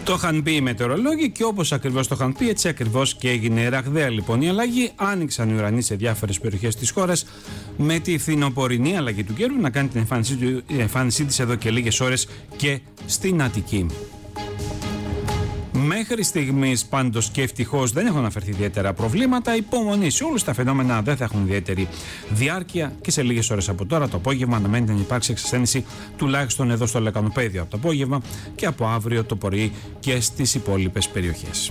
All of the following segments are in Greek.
Το είχαν πει οι μετεωρολόγοι και όπως ακριβώς το είχαν πει, έτσι ακριβώς και έγινε. Ραγδαία λοιπόν η αλλαγή. Άνοιξαν οι ουρανοί σε διάφορες περιοχές της χώρας, με τη φθινοπορεινή αλλαγή του καιρού να κάνει την εμφάνισή της εδώ και λίγες ώρες και στην Αττική. Μέχρι στιγμής πάντως και ευτυχώς δεν έχουν αναφερθεί ιδιαίτερα προβλήματα. Υπομονή σε όλους τα φαινόμενα δεν θα έχουν ιδιαίτερη διάρκεια και σε λίγες ώρες από τώρα το απόγευμα αναμένεται να υπάρξει εξασθένηση τουλάχιστον εδώ στο Λεκανοπαίδιο από το απόγευμα και από αύριο το πρωί και στις υπόλοιπες περιοχές.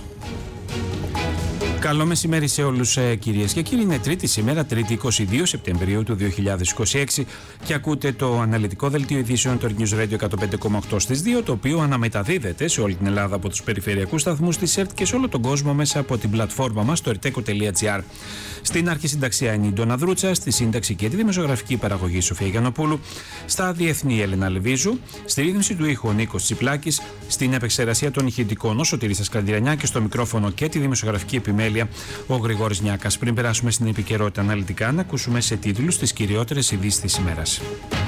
Καλό μεσημέρι σε όλους κυρίες και κύριοι. Είναι Τρίτη σήμερα, Τρίτη 22 Σεπτεμβρίου του 2026 και ακούτε το αναλυτικό δελτίο ειδήσεων του News Radio 105,8 στις 2, το οποίο αναμεταδίδεται σε όλη την Ελλάδα από τους περιφερειακούς σταθμούς της ΕΡΤ και σε όλο τον κόσμο μέσα από την πλατφόρμα μας στο erteco.gr. Στην αρχισυνταξία είναι η Ντόνα Δρούτσα, στη σύνταξη και τη δημοσιογραφική παραγωγή Σοφία Γιαννοπούλου, στα διεθνή Έλενα Λεβίζου, στη ρύθμιση του ήχου Νίκος Τσιπλάκης, στην επεξεργασία των ηχητικών ο Σωτήρης Ασκαντηρανιά και στο μικρόφωνο και τη δημοσιογραφική επιμέλεια ο Γρηγόρης Νιάκας. Πριν περάσουμε στην επικαιρότητα αναλυτικά, να ακούσουμε σε τίτλους τις κυριότερες ειδήσεις της ημέρας.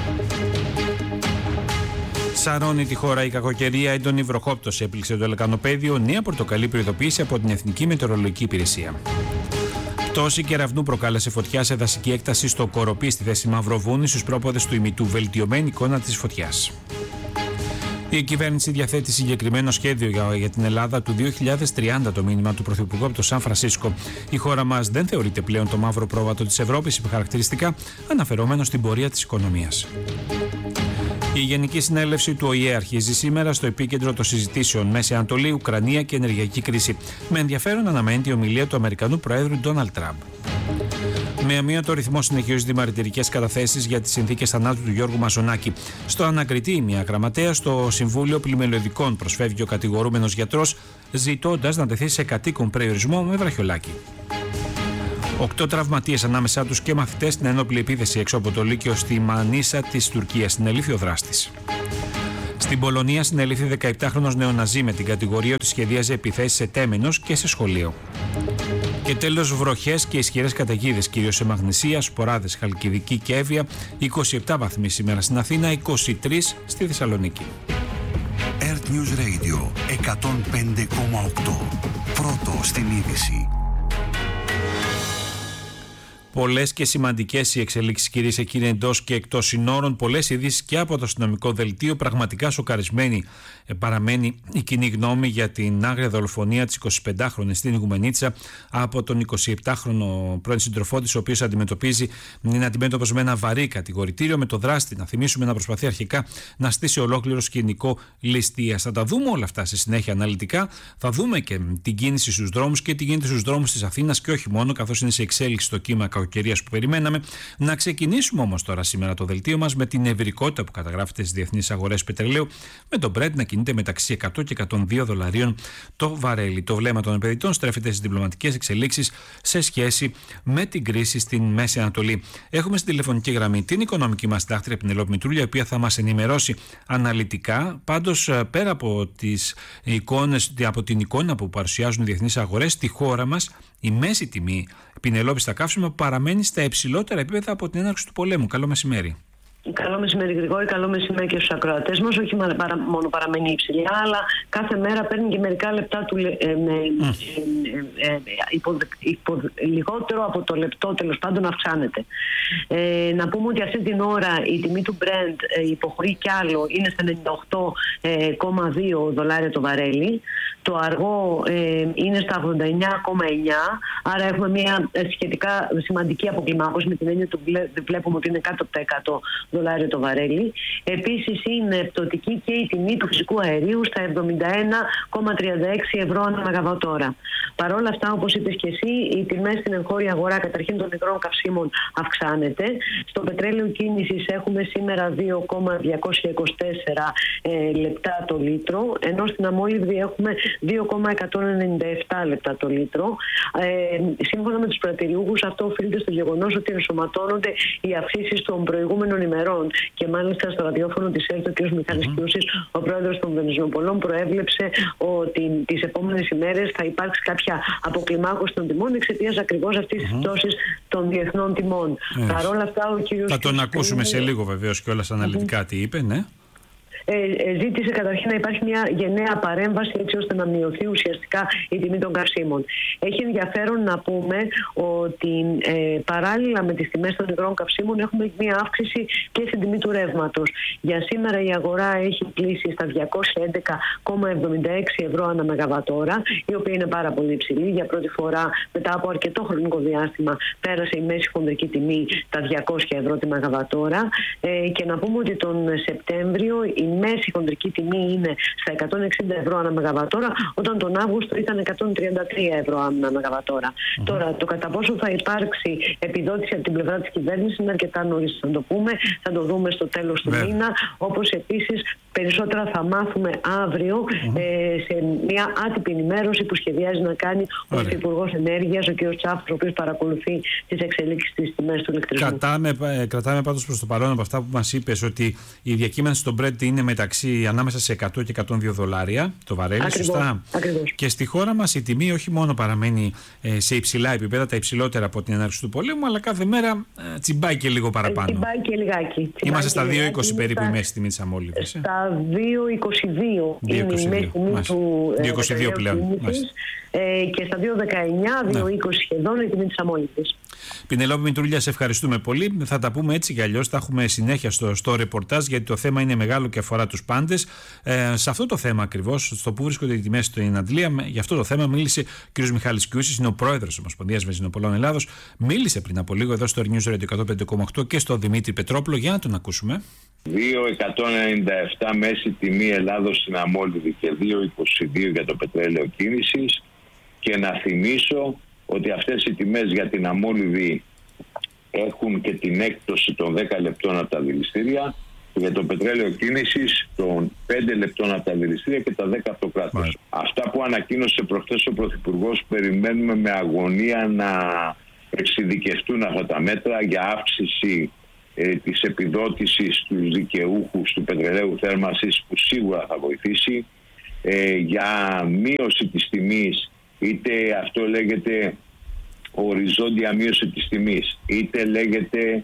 Σαρώνει τη χώρα η κακοκαιρία, έντονη βροχόπτωση έπληξε το Λεκανοπαίδιο, νέα πορτοκαλί προειδοποίηση από την Εθνική Μετεωρολογική Υπηρεσία. Πτώση κεραυνού προκάλεσε φωτιά σε δασική έκταση στο Κοροπή στη θέση Μαυροβούνη στους πρόποδες του ημιτού, βελτιωμένη εικόνα της φωτιάς. Η κυβέρνηση διαθέτει συγκεκριμένο σχέδιο για την Ελλάδα του 2030, το μήνυμα του Πρωθυπουργού από το Σαν Φρανσίσκο. Η χώρα μας δεν θεωρείται πλέον το μαύρο πρόβατο της Ευρώπης, είπε χαρακτηριστικά, αναφερόμενο στην πορεία της οικονομίας. Η Γενική Συνέλευση του ΟΗΕ αρχίζει σήμερα, στο επίκεντρο των συζητήσεων Μέση Ανατολή, Ουκρανία και ενεργειακή κρίση. Με ενδιαφέρον αναμένεται η ομιλία του Αμερικανού Προέδρου Ντόναλντ Τραμπ. Με αμύωτο ρυθμό συνεχίζονται οι μαρτυρικές καταθέσεις για τις συνθήκες θανάτου του Γιώργου Μαζονάκη. Στο ανακριτή, μια γραμματέα στο Συμβούλιο Πλημελιωδικών προσφεύγει ο κατηγορούμενος γιατρός, ζητώντας να τεθεί σε κατοίκον περιορισμό με βραχιολάκι. 8 τραυματίες, ανάμεσά τους και μαθητές, στην ενόπλη επίθεση έξω από το Λύκειο στη Μανίσα της Τουρκίας. Συνελήφθη ο δράστης. Στην Πολωνία συνελήφθη 17χρονος νεοναζί με την κατηγορία ότι σχεδίαζε επιθέσεις σε τέμενος και σε σχολείο. Και τέλος, βροχές και ισχυρές καταιγίδες, κυρίως σε Μαγνησία, Σποράδες, Χαλκιδική και Εύβοια. 27 βαθμοί σήμερα στην Αθήνα, 23 στη Θεσσαλονίκη. ERT News Radio 105,8. Πρώτο στην είδηση. Πολλές και σημαντικές οι εξελίξεις, κυρίες και κύριοι, εντός και εκτός συνόρων. Πολλές ειδήσεις και από το αστυνομικό δελτίο. Πραγματικά σοκαρισμένη παραμένει η κοινή γνώμη για την άγρια δολοφονία της 25χρονης στην Ιγουμενίτσα από τον 27χρονο πρώην σύντροφό της, ο οποίος είναι αντιμέτωπος με ένα βαρύ κατηγορητήριο, με το δράστη, να θυμίσουμε, να προσπαθεί αρχικά να στήσει ολόκληρο σκηνικό ληστείας. Θα τα δούμε όλα αυτά στη συνέχεια αναλυτικά. Θα δούμε και την κίνηση στους δρόμους και την κίνηση στους δρόμους της Αθήνας και όχι μόνο, καθώς είναι σε εξέλιξη το κύμα κακοκαιρίας που περιμέναμε. Να ξεκινήσουμε όμως τώρα σήμερα το δελτίο μας με την ευρικότητα που καταγράφεται στις διεθνείς αγορές πετρελαίου, με το Brent να κινείται μεταξύ 100 και 102 δολαρίων το βαρέλι. Το βλέμμα των επενδυτών στρέφεται στις διπλωματικές εξελίξεις σε σχέση με την κρίση στην Μέση Ανατολή. Έχουμε στην τηλεφωνική γραμμή την οικονομική μας συντάκτρια Πηνελόπη Μητρούλια, η οποία θα μας ενημερώσει αναλυτικά. Πάντως, πέρα από τις εικόνες, από την εικόνα που παρουσιάζουν οι διεθνείς αγορές, στη χώρα μας η μέση τιμή, Πηνελόπη, στα καύσιμα παραμένει στα υψηλότερα επίπεδα από την έναρξη του πολέμου. Καλό μεσημέρι. Καλό μεσημέρι, Γρηγόρη. Καλό μεσημέρι και στους ακροατές μας. Όχι μόνο παραμένει υψηλά, αλλά κάθε μέρα παίρνει και μερικά λεπτά λιγότερο από το λεπτό, τέλος πάντων, αυξάνεται. Να πούμε ότι αυτή την ώρα η τιμή του Brent υποχωρεί κι άλλο, είναι στα 98,2 δολάρια το βαρέλι. Το αργό είναι στα 89,9, άρα έχουμε μια σχετικά σημαντική αποκλιμάκωση, με την έννοια ότι βλέπουμε ότι είναι κάτω από τα 100 δολάρια το βαρέλι. Επίσης είναι πτωτική και η τιμή του φυσικού αερίου στα 71,36 ευρώ ανά μεγαβατόρα. Παρ' όλα αυτά, όπως είπες και εσύ, οι τιμές στην εγχώρια αγορά, καταρχήν των μικρών καυσίμων, αυξάνεται. Στο πετρέλαιο κίνησης έχουμε σήμερα 2,224 λεπτά το λίτρο, ενώ στην αμόλυβδη έχουμε 2,197 λεπτά το λίτρο. Σύμφωνα με τους πρατηριούχους, αυτό οφείλεται στο γεγονός ότι ενσωματώνονται οι αυξήσεις των προηγούμενων ημερών. Και μάλιστα στο ραδιόφωνο της ΕΡΤ, ο κ. Μιχάλης Κιούσης, ο πρόεδρος των Βενζινοπολών, προέβλεψε ότι τις επόμενες ημέρες θα υπάρξει κάποια αποκλιμάκωση των τιμών εξαιτίας ακριβώς αυτής της πτώσης των διεθνών τιμών. Παρ' όλα αυτά, ο κ. Θα τον ακούσουμε σε λίγο βεβαίως κιόλας αναλυτικά τι είπε, ναι. ζήτησε καταρχήν να υπάρχει μια γενναία παρέμβαση έτσι ώστε να μειωθεί ουσιαστικά η τιμή των καυσίμων. Έχει ενδιαφέρον να πούμε ότι παράλληλα με τις τιμές των υγρών καυσίμων έχουμε μια αύξηση και στην τιμή του ρεύματος. Για σήμερα η αγορά έχει κλείσει στα 211,76 ευρώ ανά μεγαβατόρα, η οποία είναι πάρα πολύ υψηλή. Για πρώτη φορά μετά από αρκετό χρονικό διάστημα πέρασε η μέση χονδρική τιμή τα 200 ευρώ τη μεγαβατόρα. Και να πούμε ότι τον Σεπτέμβριο η μέση χονδρική τιμή είναι στα 160 ευρώ ανά μεγαβατόρα, όταν τον Αύγουστο ήταν 133 ευρώ ανά μεγαβατόρα. Τώρα, το κατά πόσο θα υπάρξει επιδότηση από την πλευρά της κυβέρνησης είναι αρκετά νωρίς να το πούμε. Θα το δούμε στο τέλος του μήνα. Όπως επίσης περισσότερα θα μάθουμε αύριο σε μια άτυπη ενημέρωση που σχεδιάζει να κάνει ο Υπουργός Ενέργειας, ο κ. Τσάφος, ο οποίος παρακολουθεί τις εξελίξεις της τιμές του ηλεκτρισμού. Κρατάμε πάντως προς το παρόν από αυτά που μας είπες ότι η διακύμανση στον Brent είναι ανάμεσα σε 100 και 102 δολάρια το βαρέλι, σωστά. Ακριβώς. Και στη χώρα μας η τιμή όχι μόνο παραμένει σε υψηλά επίπεδα, τα υψηλότερα από την έναρξη του πολέμου, αλλά κάθε μέρα τσιμπάει και λίγο παραπάνω. Τσιμπάει και λιγάκι. Είμαστε στα 2,20 περίπου η μέση τιμή της αμμόλυβδης. Στα 2,22 είναι η μέση τιμή του 2,22 πλέον. Και στα 2,19, 2,20 σχεδόν η τιμή της αμμόλυβδης. Πινελόπη Μητρούλια, σε ευχαριστούμε πολύ. Θα τα πούμε έτσι κι αλλιώς. Θα έχουμε συνέχεια στο ρεπορτάζ, γιατί το θέμα είναι μεγάλο και αφορά τους πάντες. Σε αυτό το θέμα ακριβώς, στο που βρίσκονται οι τιμές στην Αντλία, για αυτό το θέμα μίλησε ο κ. Μιχάλης Κιούσης, είναι ο πρόεδρος της Ομοσπονδίας Βενζινοπολών Ελλάδος. Μίλησε πριν από λίγο εδώ στο News Radio 105,8 και στο Δημήτρη Πετρόπουλο. Για να τον ακούσουμε. 2,197 μέση τιμή Ελλάδος στην αμμόλυβδη και 2,22 για το πετρέλαιο κίνησης. Και να θυμίσω ότι αυτές οι τιμές για την αμμόλυβδη έχουν και την έκπτωση των 10 λεπτών από τα δηληστήρια, για το πετρέλαιο κίνησης των 5 λεπτών από τα δηληστήρια και τα 10 από το κράτος. Αυτά που ανακοίνωσε προχθές ο Πρωθυπουργός, περιμένουμε με αγωνία να εξειδικευτούν αυτά τα μέτρα για αύξηση της επιδότησης στους δικαιούχους του πετρελαίου θέρμανσης, που σίγουρα θα βοηθήσει, για μείωση της τιμής, είτε αυτό λέγεται οριζόντια μείωση της τιμής, είτε λέγεται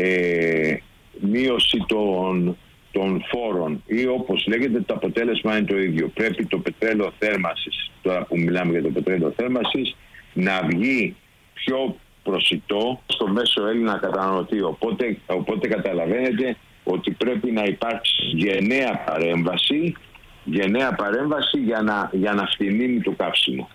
μείωση των φόρων, ή όπως λέγεται το αποτέλεσμα είναι το ίδιο. Πρέπει το πετρέλαιο θέρμανσης, τώρα που μιλάμε για το πετρέλαιο θέρμανσης, να βγει πιο προσιτό στο μέσο Έλληνα καταναλωτή. Οπότε καταλαβαίνετε ότι πρέπει να υπάρξει γενναία παρέμβαση για να φτηνίνει το καύσιμο.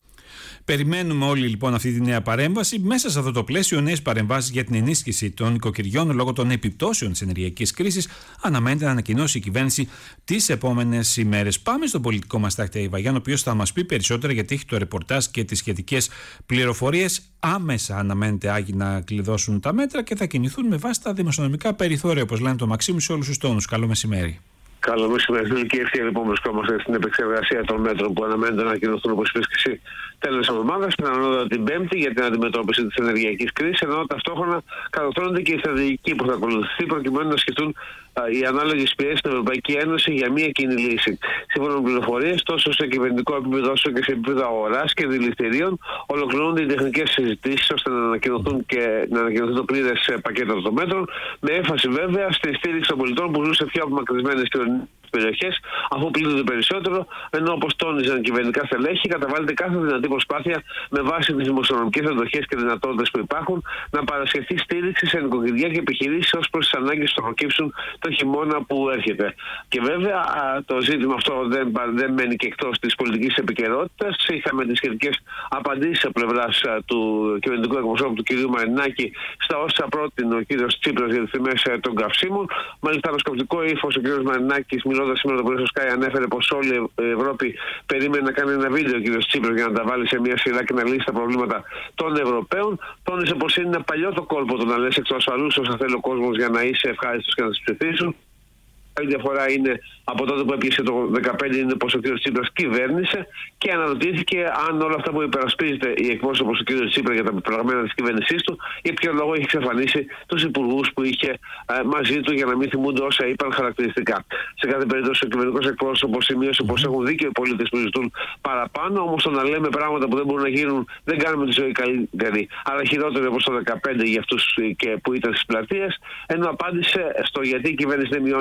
Περιμένουμε όλοι λοιπόν αυτή τη νέα παρέμβαση. Μέσα σε αυτό το πλαίσιο, νέες παρεμβάσεις για την ενίσχυση των οικοκυριών λόγω των επιπτώσεων της ενεργειακής κρίσης αναμένεται να ανακοινώσει η κυβέρνηση τις επόμενες ημέρες. Πάμε στον πολιτικό μας τάκτη Αϊβαγιάν, ο οποίος θα μας πει περισσότερα, γιατί έχει το ρεπορτάζ και τις σχετικές πληροφορίες. Άμεσα αναμένεται Άγιοι να κλειδώσουν τα μέτρα και θα κινηθούν με βάση τα δημοσιονομικά περιθώρια, όπως λένε το Μαξίμου, σε όλους τους τόνους. Καλό μεσημέρι. Καλό μεσημέρι. Στην τελική ευθεία λοιπόν βρισκόμαστε στην επεξεργασία των μέτρων που αναμένεται να ανακοινωθούν, όπως είπες και εσύ, τέλος της εβδομάδας, πιθανότατα την Πέμπτη, για την αντιμετώπιση της ενεργειακής κρίσης, ενώ ταυτόχρονα κατορθώνεται και η στρατηγική που θα ακολουθηθεί προκειμένου να σκεφτούν οι ανάλογες πιέσεις στην Ευρωπαϊκή Ένωση για μια κοινή λύση. Σύμφωνα με πληροφορίες, τόσο σε κυβερνητικό επίπεδο όσο και σε επίπεδο αγοράς και δηληστηρίων, ολοκληρώνονται οι τεχνικές συζητήσεις ώστε να ανακοινωθεί το πλήρες πακέτο των μέτρων, με έμφαση βέβαια στη στήριξη των πολιτών που ζουν σε πιο απομακρυσμένες περιοχές, αφού πλήττονται περισσότερο, ενώ όπως τόνιζαν κυβερνητικά στελέχη, καταβάλλεται κάθε δυνατή προσπάθεια με βάση τις δημοσιονομικές αντοχές και δυνατότητες που υπάρχουν να παρασχεθεί στήριξη σε νοικοκυριά και επιχειρήσεις ως προς τις ανάγκες που θα προκύψουν το χειμώνα που έρχεται. Και βέβαια το ζήτημα αυτό δεν μένει και εκτός της πολιτικής επικαιρότητας. Είχαμε τις σχετικές απαντήσεις από πλευράς του κυβερνητικού εκπροσώπου του κ. Μαρινάκη στα όσα πρότεινε ο κ. Τσίπρας για τις τιμές των καυσίμων. Μάλιστα, ανασκοπτικό ύφος ο κ. Μαρινάκης, μιλώντας σήμερα το πρωί στο Sky, ανέφερε πως όλη η Ευρώπη περίμενε να κάνει ένα βίντεο ο κ. Τσίπρας για να τα βάλει σε μια σειρά και να λύσει τα προβλήματα των Ευρωπαίων. Τόνισε πως είναι ένα παλιό το κόλπο το να λες εκ του ασφαλούς όσα θέλει ο κόσμος για να είσαι ευχάριστος και να τις ψηφίσουν. Άλλη διαφορά είναι από τότε που έπιασε το 2015 είναι πως ο κ. Τσίπρας κυβέρνησε και αναρωτήθηκε αν όλα αυτά που υπερασπίζεται η εκπρόσωπος του κ. Τσίπρα για τα πεπραγμένα της κυβέρνησής του, για ποιο λόγο είχε εξαφανίσει τους υπουργούς που είχε μαζί του για να μην θυμούνται όσα είπαν χαρακτηριστικά. Σε κάθε περίπτωση ο κυβερνητικός εκπρόσωπος σημείωσε πως έχουν δίκιο οι πολίτες που ζητούν παραπάνω, όμως το να λέμε πράγματα που δεν μπορούν να γίνουν δεν κάνουμε τη ζωή καλύτερη, αλλά χειρότερη όπως το 2015 για αυτούς που ήταν στις πλατείες, ενώ απάντησε στο γιατί η κυβέρνηση δεν μειώνει τον ειδικό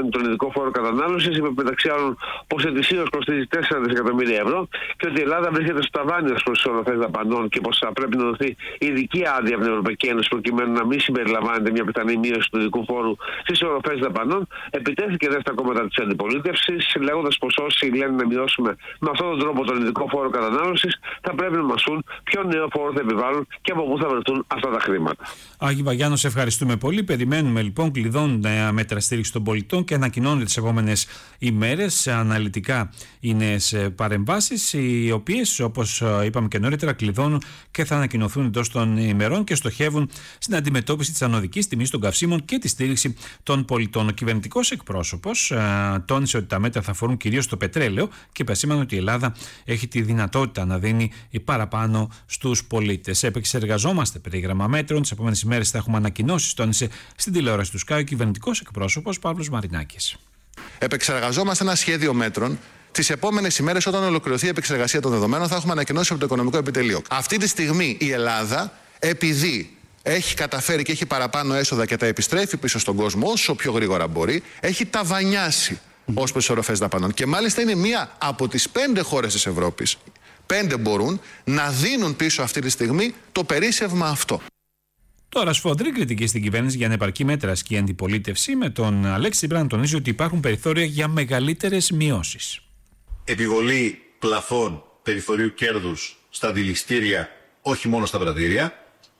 ειδικό φόρο κατανάλωσης, είπε μεταξύ άλλων πως ετησίως κοστίζει 4 δισεκατομμύρια ευρώ και ότι η Ελλάδα βρίσκεται στο ταβάνι ως προς τις οροφές δαπανών και πως θα πρέπει να δοθεί ειδική άδεια από την Ευρωπαϊκή Ένωση προκειμένου να μην συμπεριλαμβάνεται μια πιθανή μείωση του ειδικού φόρου στις οροφές δαπανών. Επιτέθηκε δε στα κόμματα της αντιπολίτευσης, λέγοντας πως όσοι λένε να μειώσουμε με αυτόν τον τρόπο τον ειδικό φόρο κατανάλωσης θα πρέπει να μας πούν ποιο νέο φόρο θα επιβάλλουν και από πού θα βρεθούν αυτά τα χρήματα. Άγη Βαγιάννο, σε ευχαριστούμε πολύ. Περιμένουμε λοιπόν κλειδών μέτρα στήριξη των πολιτών και ανακοινώνονται τις επόμενες ημέρες αναλυτικά οι νέες παρεμβάσεις, οι οποίες, όπως είπαμε και νωρίτερα, κλειδώνουν και θα ανακοινωθούν εντός των ημερών και στοχεύουν στην αντιμετώπιση της ανωδικής τιμής των καυσίμων και τη στήριξη των πολιτών. Ο κυβερνητικός εκπρόσωπος τόνισε ότι τα μέτρα θα αφορούν κυρίως το πετρέλαιο και επεσήμανε ότι η Ελλάδα έχει τη δυνατότητα να δίνει παραπάνω στους πολίτες. Επεξεργαζόμαστε περίγραμμα μέτρων. Τις επόμενες ημέρες θα έχουμε ανακοινώσεις, τόνισε στην τηλεόραση του ΣΚΑΙ ο κυβερνητικός εκπρόσωπος Παύλος Μαρινάκης. Επεξεργαζόμαστε ένα σχέδιο μέτρων. Τις επόμενες ημέρες, όταν ολοκληρωθεί η επεξεργασία των δεδομένων, θα έχουμε ανακοινώσει από το Οικονομικό Επιτελείο. Αυτή τη στιγμή η Ελλάδα, επειδή έχει καταφέρει και έχει παραπάνω έσοδα και τα επιστρέφει πίσω στον κόσμο όσο πιο γρήγορα μπορεί, έχει ταβανιάσει ως προς τις οροφές δαπανών. Και μάλιστα είναι μία από τις 5 χώρες της Ευρώπης, 5 μπορούν να δίνουν πίσω αυτή τη στιγμή το περίσσευμα αυτό. Τώρα, σφοδρή κριτική στην κυβέρνηση για ανεπαρκή μέτρα ασκεί η αντιπολίτευση, με τον Αλέξη Τσίπρα να τονίζει ότι υπάρχουν περιθώρια για μεγαλύτερες μειώσεις. Επιβολή πλαφών περιθωρίου κέρδους στα δηληστήρια, όχι μόνο στα πρατήρια.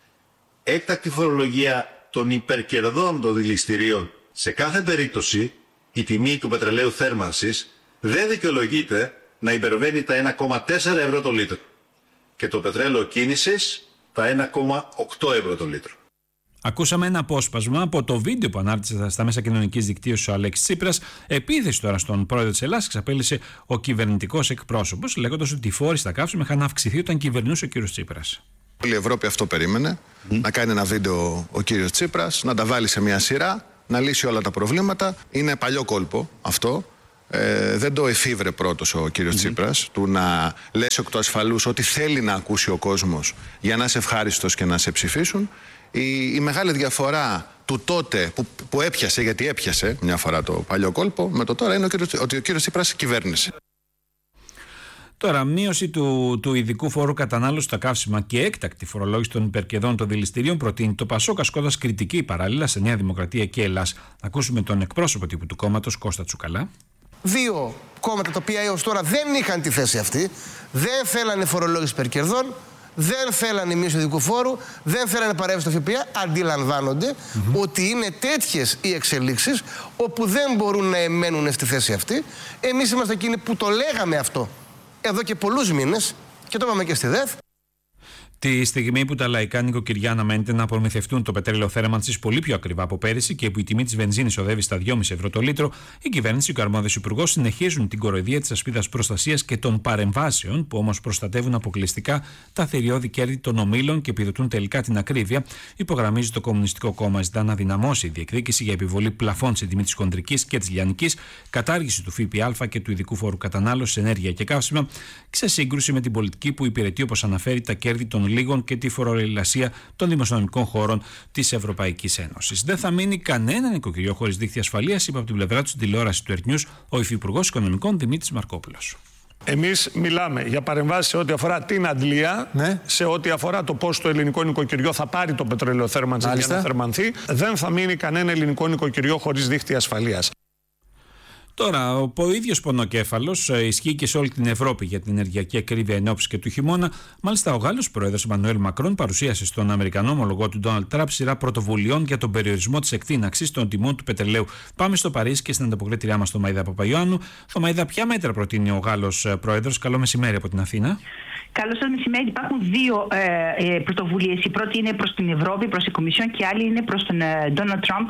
Έκτακτη φορολογία των υπερκερδών των δηληστηρίων. Σε κάθε περίπτωση, η τιμή του πετρελαίου θέρμανσης δεν δικαιολογείται να υπερβαίνει τα 1,4 ευρώ το λίτρο και το πετρέλαιο κίνησης τα 1,8 ευρώ το λίτρο. Ακούσαμε ένα απόσπασμα από το βίντεο που ανάρτησε στα μέσα κοινωνικής δικτύωσης ο Αλέξης Τσίπρας. Επίθεση τώρα στον πρόεδρο της Ελλάδας εξαπέλυσε ο κυβερνητικός εκπρόσωπος, λέγοντας ότι οι φόροι στα καύσιμα είχαν αυξηθεί όταν κυβερνούσε ο κύριος Τσίπρας. Όλη η Ευρώπη αυτό περίμενε. Να κάνει ένα βίντεο ο κύριος Τσίπρας, να τα βάλει σε μια σειρά, να λύσει όλα τα προβλήματα. Είναι παλιό κόλπο αυτό. Δεν το εφήβρε πρώτος ο κύριος Τσίπρας, του να λες εκ του ασφαλούς ότι θέλει να ακούσει ο κόσμος για να είσαι ευχάριστος και να σε ψηφίσουν. Η μεγάλη διαφορά του τότε που έπιασε, γιατί έπιασε μια φορά το παλιό κόλπο, με το τώρα είναι ότι ο κύριος Τσίπρας κυβέρνησε. Τώρα, μείωση του ειδικού φόρου κατανάλωση στα καύσιμα και έκτακτη φορολόγηση των υπερκερδών των δηληστηρίων προτείνει το ΠΑΣΟΚ, ασκώντας κριτική παράλληλα σε Νέα Δημοκρατία και Ελλάς. Ακούσουμε τον εκπρόσωπο τύπου του κόμματος, Κώστα Τσουκαλά. 2 κόμματα τα οποία έως τώρα δεν είχαν τη θέση αυτή, δεν θέλανε φορολόγηση υπερκερδών, δεν θέλανε μείωση του ειδικού φόρου, δεν θέλανε παρέμβαση στο ΦΠΑ, αντιλαμβάνονται ότι είναι τέτοιες οι εξελίξεις όπου δεν μπορούν να εμένουν στη θέση αυτή. Εμείς είμαστε εκείνοι που το λέγαμε αυτό εδώ και πολλούς μήνες και το είπαμε και στη ΔΕΘ. Τη στιγμή που τα λαϊκά νοικοκυριά αναμένεται να προμηθευτούν το πετρέλαιο θέρμανσης πολύ πιο ακριβά από πέρυσι και που η τιμή της βενζίνης οδεύει στα 2,5 ευρώ το λίτρο, η κυβέρνηση και ο αρμόδιος υπουργός συνεχίζουν την κοροϊδία της ασπίδας προστασίας και των παρεμβάσεων, που όμως προστατεύουν αποκλειστικά τα θηριώδη κέρδη των ομίλων και επιδοτούν τελικά την ακρίβεια. Υπογραμμίζει το Κομμουνιστικό Κόμμα, ζητά να δυναμώσει η διεκδίκηση για επιβολή πλαφών στην τιμή της χοντρικής και της λιανικής, κατάργηση του ΦΠΑ και του ειδικού φόρου κατανάλωσης, ενέργεια και καύσιμα, σε σύγκρουση με την πολιτική που υπηρετεί, όπως αναφέρει, τα κέρδη των λίγων και τη φοροελασία των δημοσιονομικών χώρων της Ευρωπαϊκής Ένωσης. Δεν θα μείνει κανένα νοικοκυριό χωρίς δίκτυα ασφαλείας, είπε από την πλευρά του στην τηλεόραση του Earth News ο Υφυπουργός Οικονομικών Δημήτρης Μαρκόπουλος. Εμείς μιλάμε για παρεμβάσεις σε ό,τι αφορά την αντλία, σε ό,τι αφορά το πώς το ελληνικό νοικοκυριό θα πάρει το πετρέλαιο θέρμανση για να θερμανθεί. Δεν θα μείνει κανένα ελληνικό νοικοκυριό χωρίς δίκτυα ασφαλείας. Τώρα, ο ίδιος πονοκέφαλος ισχύει και σε όλη την Ευρώπη για την ενεργειακή ακρίβεια ενόψει και του χειμώνα. Μάλιστα, ο Γάλλος πρόεδρος Εμμανουέλ Μακρόν παρουσίασε στον Αμερικανό ομολογό του Ντόναλντ Τραμπ σειρά πρωτοβουλειών για τον περιορισμό της εκτείναξης των τιμών του πετρελαίου. Πάμε στο Παρίσι και στην ανταποκρίτριά μας, Θωμαΐδα Παπαϊωάννου. Θωμαΐδα, ποια μέτρα προτείνει ο Γάλλος πρόεδρος? Καλό μεσημέρι από την Αθήνα. Καλό σας μεσημέρι. Υπάρχουν 2 πρωτοβουλίες. Η πρώτη είναι προς την Ευρώπη, προς την Κομισιόν, και άλλη είναι προς τον Ντόναλντ Τραμπ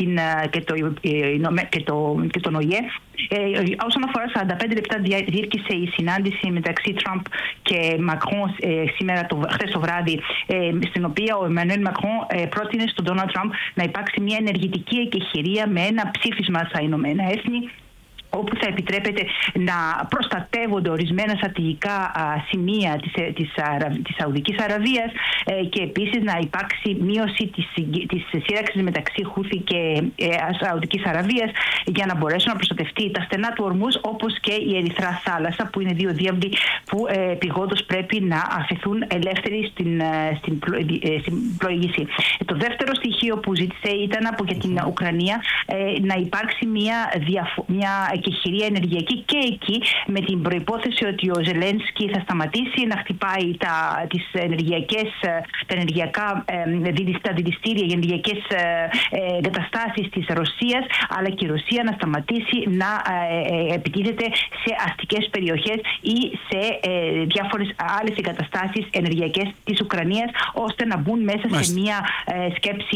και τον ΟΗΕ. Όσον αφορά 45 λεπτά διήρκησε η συνάντηση μεταξύ Τραμπ και Μακρόν χθες το βράδυ, στην οποία ο Εμμανουέλ Μακρόν πρότεινε στον Ντόναλντ Τραμπ να υπάρξει μια ενεργητική εκεχηρία με ένα ψήφισμα στα Ηνωμένα Έθνη όπου θα επιτρέπεται να προστατεύονται ορισμένα στρατηγικά σημεία της Σαουδικής Αραβίας και επίσης να υπάρξει μείωση της σύραξης μεταξύ Χούθη και Σαουδικής Αραβίας για να μπορέσουν να προστατευτεί τα στενά του Ορμούζ, όπως και η Ερυθρά θάλασσα, που είναι δύο διάβλοι που επειγόντως πρέπει να αφαιθούν ελεύθεροι στην πλοήγηση. Το δεύτερο στοιχείο που ζήτησε ήταν για την Ουκρανία να υπάρξει μια εκεχηρία ενεργειακή και εκεί, με την προϋπόθεση ότι ο Ζελένσκι θα σταματήσει να χτυπάει τα δηληστήρια, οι ενεργειακές εγκαταστάσεις της Ρωσίας, αλλά και η Ρωσία να σταματήσει να επιτίθεται σε αστικές περιοχές ή σε διάφορες άλλες εγκαταστάσεις ενεργειακές της Ουκρανίας, ώστε να μπουν μέσα σε μια σκέψη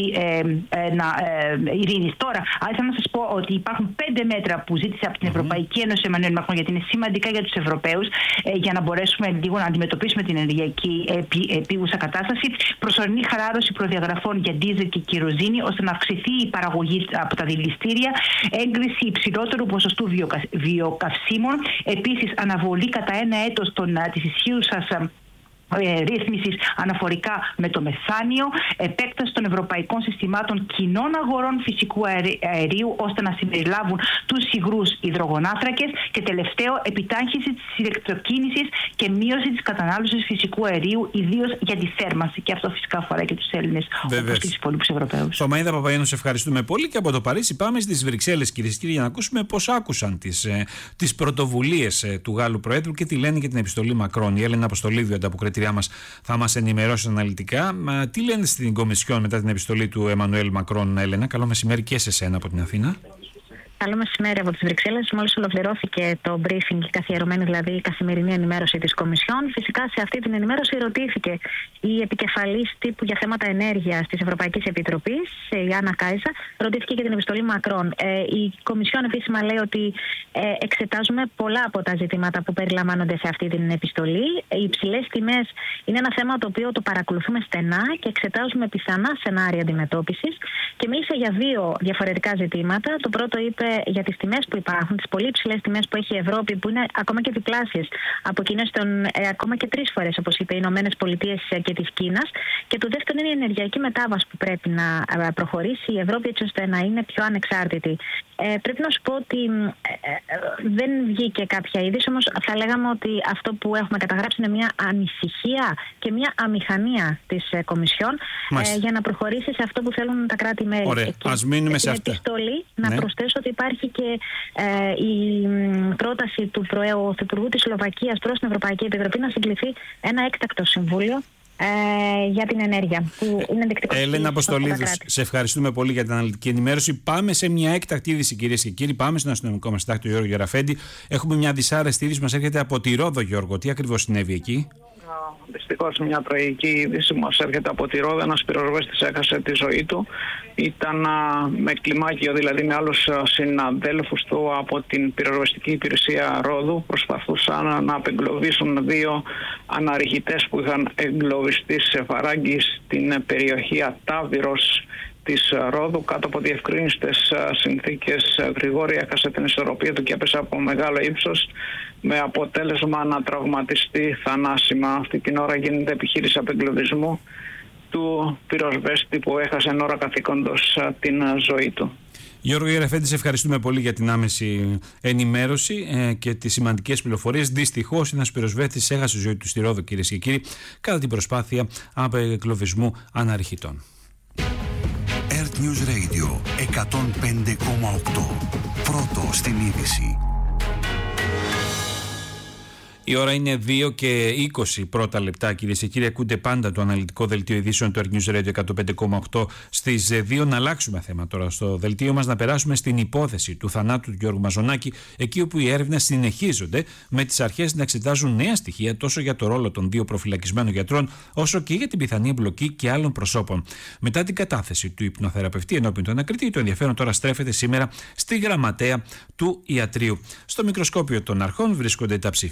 ειρήνης. Τώρα, ήθελα να σας πω ότι υπάρχουν 5 μέτρα που ζήτησε από την Ευρωπαϊκή Ένωση ο Εμμανουέλ Μακρόν, γιατί είναι σημαντικά για τους Ευρωπαίους, για να μπορέσουμε λίγο να αντιμετωπίσουμε την ενεργειακή επίγουσα κατάσταση. Προσωρινή χαλάρωση προδιαγραφών για ντίζελ και κυροζίνη, ώστε να αυξηθεί η παραγωγή από τα δηληστήρια, έγκριση υψηλότερου ποσοστού βιοκαυσίμων, επίσης αναβολή κατά 1 έτος της ισχύουσας ρύθμισης αναφορικά με το μεθάνιο, επέκταση των ευρωπαϊκών συστημάτων κοινών αγορών φυσικού αερίου ώστε να συμπεριλάβουν τους υγρούς υδρογονάνθρακες και τελευταίο, επιτάχυνση της ηλεκτροκίνησης και μείωση της κατανάλωσης φυσικού αερίου, ιδίως για τη θέρμανση. Και αυτό φυσικά αφορά και τους Έλληνες, όπως και τους υπόλοιπους Ευρωπαίους. Θωμαΐδα Παπαγιάννου, σε ευχαριστούμε πολύ, και από το Παρίσι πάμε στις Βρυξέλλες, κυρίες και κύριοι, για να ακούσουμε πώς άκουσαν τις πρωτοβουλίες του Γάλλου Προέδρου και τι λένε για την επιστολή Μακρόν. Η Έλενα Αποστολίδου, ανταποκριτήριά μας, θα μας ενημερώσει αναλυτικά. Τι λένε στην Κομισιόν μετά την επιστολή του Εμμανουέλ Μακρόν, Έλενα? Καλό μεσημέρι και σε εσένα από την Αθήνα. Καλό μεσημέρι από τις Βρυξέλλες. Μόλις ολοκληρώθηκε το briefing, η καθιερωμένη δηλαδή η καθημερινή ενημέρωση της Κομισιόν. Φυσικά σε αυτή την ενημέρωση ρωτήθηκε η επικεφαλής τύπου για θέματα ενέργειας της Ευρωπαϊκής Επιτροπής, η Άννα Κάιζα, ρωτήθηκε για την επιστολή Μακρόν. Η Κομισιόν επίσημα λέει ότι εξετάζουμε πολλά από τα ζητήματα που περιλαμβάνονται σε αυτή την επιστολή. Οι υψηλές τιμές είναι ένα θέμα το οποίο το παρακολουθούμε στενά και εξετάζουμε πιθανά σενάρια αντιμετώπισης. Και μίλησε για 2 διαφορετικά ζητήματα. Το πρώτο είπε για τις τιμές που υπάρχουν, τις πολύ υψηλές τιμές που έχει η Ευρώπη, που είναι ακόμα και διπλάσιες από εκείνες ακόμα και 3 φορές, όπως είπε, οι Ηνωμένες Πολιτείες και της Κίνας. Και το δεύτερο είναι η ενεργειακή μετάβαση που πρέπει να προχωρήσει η Ευρώπη, έτσι ώστε να είναι πιο ανεξάρτητη. Πρέπει να σου πω ότι δεν βγήκε κάποια είδηση, όμως θα λέγαμε ότι αυτό που έχουμε καταγράψει είναι μια ανησυχία και μια αμηχανία της Κομισιόν για να προχωρήσει σε αυτό που θέλουν τα κράτη-μέλη. Ωραία, ας μείνουμε σε αυτά. Επιστολή, να προσθέσω ότι υπάρχει και η πρόταση του Πρωθυπουργού της Σλοβακίας προς την Ευρωπαϊκή Επιτροπή να συγκληθεί ένα έκτακτο συμβούλιο για την ενέργεια, που είναι ενδεικτικό. Έλενα Αποστολίδου, σε ευχαριστούμε πολύ για την αναλυτική ενημέρωση. Πάμε σε μια έκτακτη είδηση, κυρίες και κύριοι. Πάμε στον αστυνομικό μας συντάκτη, Γιώργο Γεραφέντη. Έχουμε μια δυσάρεστη είδηση που μας έρχεται από τη Ρόδο, Γιώργο. Τι ακριβώς συνέβη εκεί? Δυστυχώς μια τραγική είδηση που μας έρχεται από τη Ρόδο. Ένας πυροσβέστης έχασε τη ζωή του. Ήταν με κλιμάκιο, δηλαδή με άλλους συναδέλφους του από την πυροσβεστική υπηρεσία Ρόδου. Προσπαθούσαν να απεγκλωβίσουν 2 αναρριχητές που είχαν εγκλωβιστεί σε φαράγγι στην περιοχή Ατάβυρος της Ρόδου κάτω από διευκρίνιστες συνθήκες. Γρηγόρη έχασε την ισορροπία του και έπεσε από μεγάλο ύψος, με αποτέλεσμα να τραυματιστεί θανάσιμα. Αυτή την ώρα γίνεται επιχείρηση απεγκλωβισμού του πυροσβέστη που έχασε εν ώρα καθήκοντος την ζωή του. Γιώργο Γεραφέντη, σε ευχαριστούμε πολύ για την άμεση ενημέρωση και τις σημαντικές πληροφορίες. Δυστυχώς, ένας πυροσβέστης έχασε τη ζωή του στη Ρόδο, κυρίες και κύριοι, κατά την προσπάθεια απεγκλωβισμού αναρριχητών. Earth News Radio 105,8. Πρώτο στην είδηση. Η ώρα είναι 2 και 20 πρώτα λεπτά, κυρίες και κύριοι. Ακούτε πάντα το αναλυτικό δελτίο ειδήσεων του Earth News Radio 105,8 στις 2. Να αλλάξουμε θέμα τώρα στο δελτίο μας, να περάσουμε στην υπόθεση του θανάτου του Γιώργου Μαζονάκη, εκεί όπου οι έρευνες συνεχίζονται με τις αρχές να εξετάζουν νέα στοιχεία τόσο για το ρόλο των 2 προφυλακισμένων γιατρών, όσο και για την πιθανή εμπλοκή και άλλων προσώπων. Μετά την κατάθεση του υπνοθεραπευτή ενώπιον του ανακριτή, το ενδιαφέρον τώρα στρέφεται σήμερα στη γραμματέα του ιατρείου. Στο μικροσκόπιο των αρχών βρίσκονται τα ψηφιακά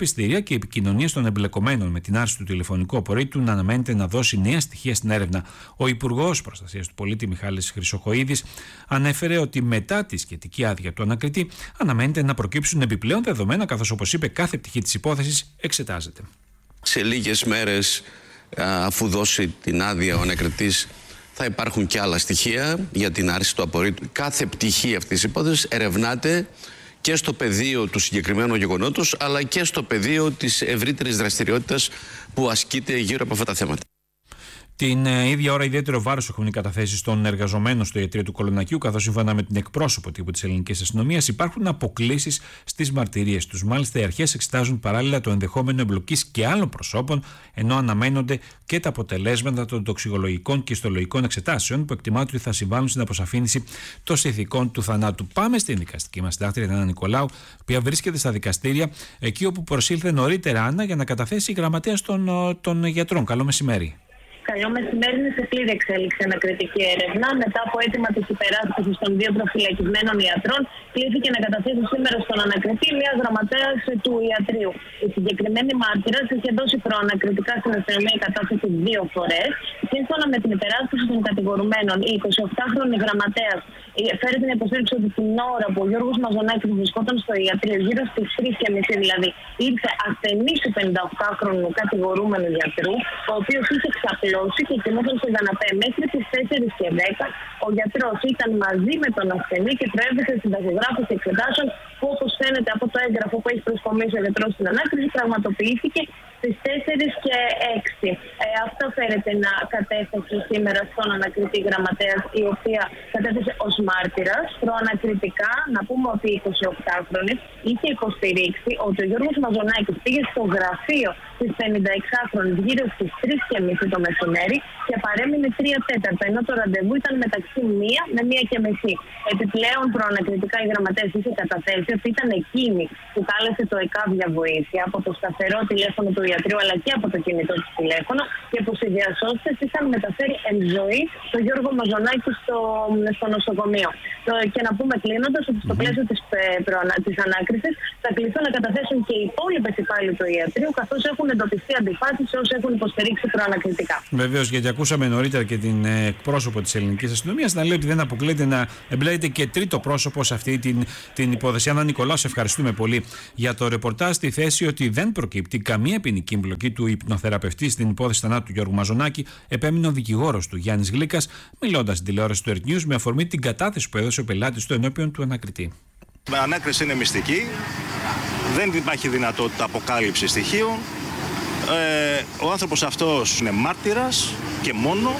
χρηστήρια και οι επικοινωνίες των εμπλεκομένων με την άρση του τηλεφωνικού απορρίτου να αναμένεται να δώσει νέα στοιχεία στην έρευνα. Ο Υπουργός Προστασίας του Πολίτη Μιχάλης Χρυσοχοΐδης ανέφερε ότι μετά τη σχετική άδεια του ανακριτή αναμένεται να προκύψουν επιπλέον δεδομένα, καθώς, όπως είπε, κάθε πτυχή της υπόθεσης εξετάζεται. Σε λίγες μέρες, αφού δώσει την άδεια ο ανακριτής, θα υπάρχουν και άλλα στοιχεία για την άρση του απορρίτου. Κάθε πτυχή αυτής της υπόθεσης ερευνάται και στο πεδίο του συγκεκριμένου γεγονότος, αλλά και στο πεδίο της ευρύτερης δραστηριότητας που ασκείται γύρω από αυτά τα θέματα. Την ίδια ώρα, ιδιαίτερο βάρος έχουν οι καταθέσεις των εργαζομένων στο ιατρείο του Κολονακίου, καθώς σύμφωνα με την εκπρόσωπο τύπου της ελληνικής αστυνομίας υπάρχουν αποκλίσεις στις μαρτυρίες τους. Μάλιστα, οι αρχές εξετάζουν παράλληλα το ενδεχόμενο εμπλοκής και άλλων προσώπων, ενώ αναμένονται και τα αποτελέσματα των τοξικολογικών και ιστολογικών εξετάσεων, που εκτιμάται ότι θα συμβάλλουν στην αποσαφήνιση των συνθηκών του θανάτου. Πάμε στην δικαστική μας συντάκτρια, την Άννα Νικολάου, η οποία βρίσκεται στα δικαστήρια, εκεί όπου προσήλθε νωρίτερα, Άννα, για να καταθέσει η γραμματέας των γιατρών. Καλό μεσημέρι. Καλό μεσημέρι. Είναι σε πλήρη εξέλιξη ανακριτική έρευνα. Μετά από αίτημα της υπεράσπισης των δύο προφυλακισμένων ιατρών, κλήθηκε να καταθέσει σήμερα στον ανακριτή μια γραμματέας του ιατρείου. Η συγκεκριμένη μάρτυρας είχε δώσει προανακριτικά στην αστυνομία κατάθεση 2 φορές. Σύμφωνα με την υπεράσπιση των κατηγορουμένων, η 28χρονη γραμματέας φέρει την υποστήριξη ότι την ώρα που ο Γιώργος Μαζονάκης βρισκόταν στο ιατρείο, γύρω στις 3:30 δηλαδή, ήρθε ασθενής του 58χρονου κατηγορούμενου γιατρού, ο οποίος είχε ξαπλώσει και κοιμόταν στον καναπέ μέχρι τις 4:10. Ο γιατρός ήταν μαζί με τον ασθενή και προέβησε στην ταχυγράφηση εξετάσεων, που, όπως φαίνεται από το έγγραφο που έχει προσκομίσει ο γιατρός στην ανάκριση, πραγματοποιήθηκε στις 4:06. Αυτό φέρεται να κατέθεσε σήμερα στον ανακριτή γραμματέας, η οποία κατέθεσε ως μάρτυρας. Προανακριτικά, να πούμε ότι η 28χρονη είχε υποστηρίξει ότι ο Γιώργος Μαζονάκης πήγε στο γραφείο της 56χρονης γύρω στις 3:30 το μεσημέρι και παρέμεινε 3/4, ενώ το ραντεβού ήταν μεταξύ 1 με 1:30. Επιπλέον, προανακριτικά η γραμματέας είχε καταθέσει ότι ήταν εκείνη που κάλεσε το ΕΚΑΒ για βοήθεια από το σταθερό τηλέφωνο του ιατρείου αλλά και από το κινητό του τηλέφωνο, και που οι διασώστες είχαν μεταφέρει εν ζωή τον Γιώργο Μαζονάκη στο νοσοκομείο. Και να πούμε κλείνοντας ότι στο πλαίσιο της ανάκρισης θα κληθούν να καταθέσουν και οι υπόλοιπες υπάλληλοι του ιατρείου, καθώς έχουν εντοπιστεί αντιφάσεις σε όσοι έχουν υποστηρίξει προανακριτικά. Βεβαίως, γιατί ακούσαμε νωρίτερα και την εκπρόσωπο της ελληνικής αστυνομίας να λέει ότι δεν αποκλείεται να εμπλέκεται και τρίτο πρόσωπο σε αυτή την υπόθεση. Άννα Νικολάου, σε ευχαριστούμε πολύ για το ρεπορτάζ. Στη θέση ότι δεν προκύπτει καμία ποινική εμπλοκή του υπνοθεραπευτή στην υπόθεση θανάτου του Γιώργου Μαζονάκη, επέμεινε ο δικηγόρος του Γιάννης Γλίκας, μιλώντας στην τηλεόραση του Earth News με αφορμή την κατάθεση που έδωσε ο πελάτης του ενώπιον του ανακριτή. Η ανάκριση είναι μυστική, δεν υπάρχει δυνατότητα αποκάλυψης στοιχείων. Ο άνθρωπος αυτός είναι μάρτυρας και μόνο,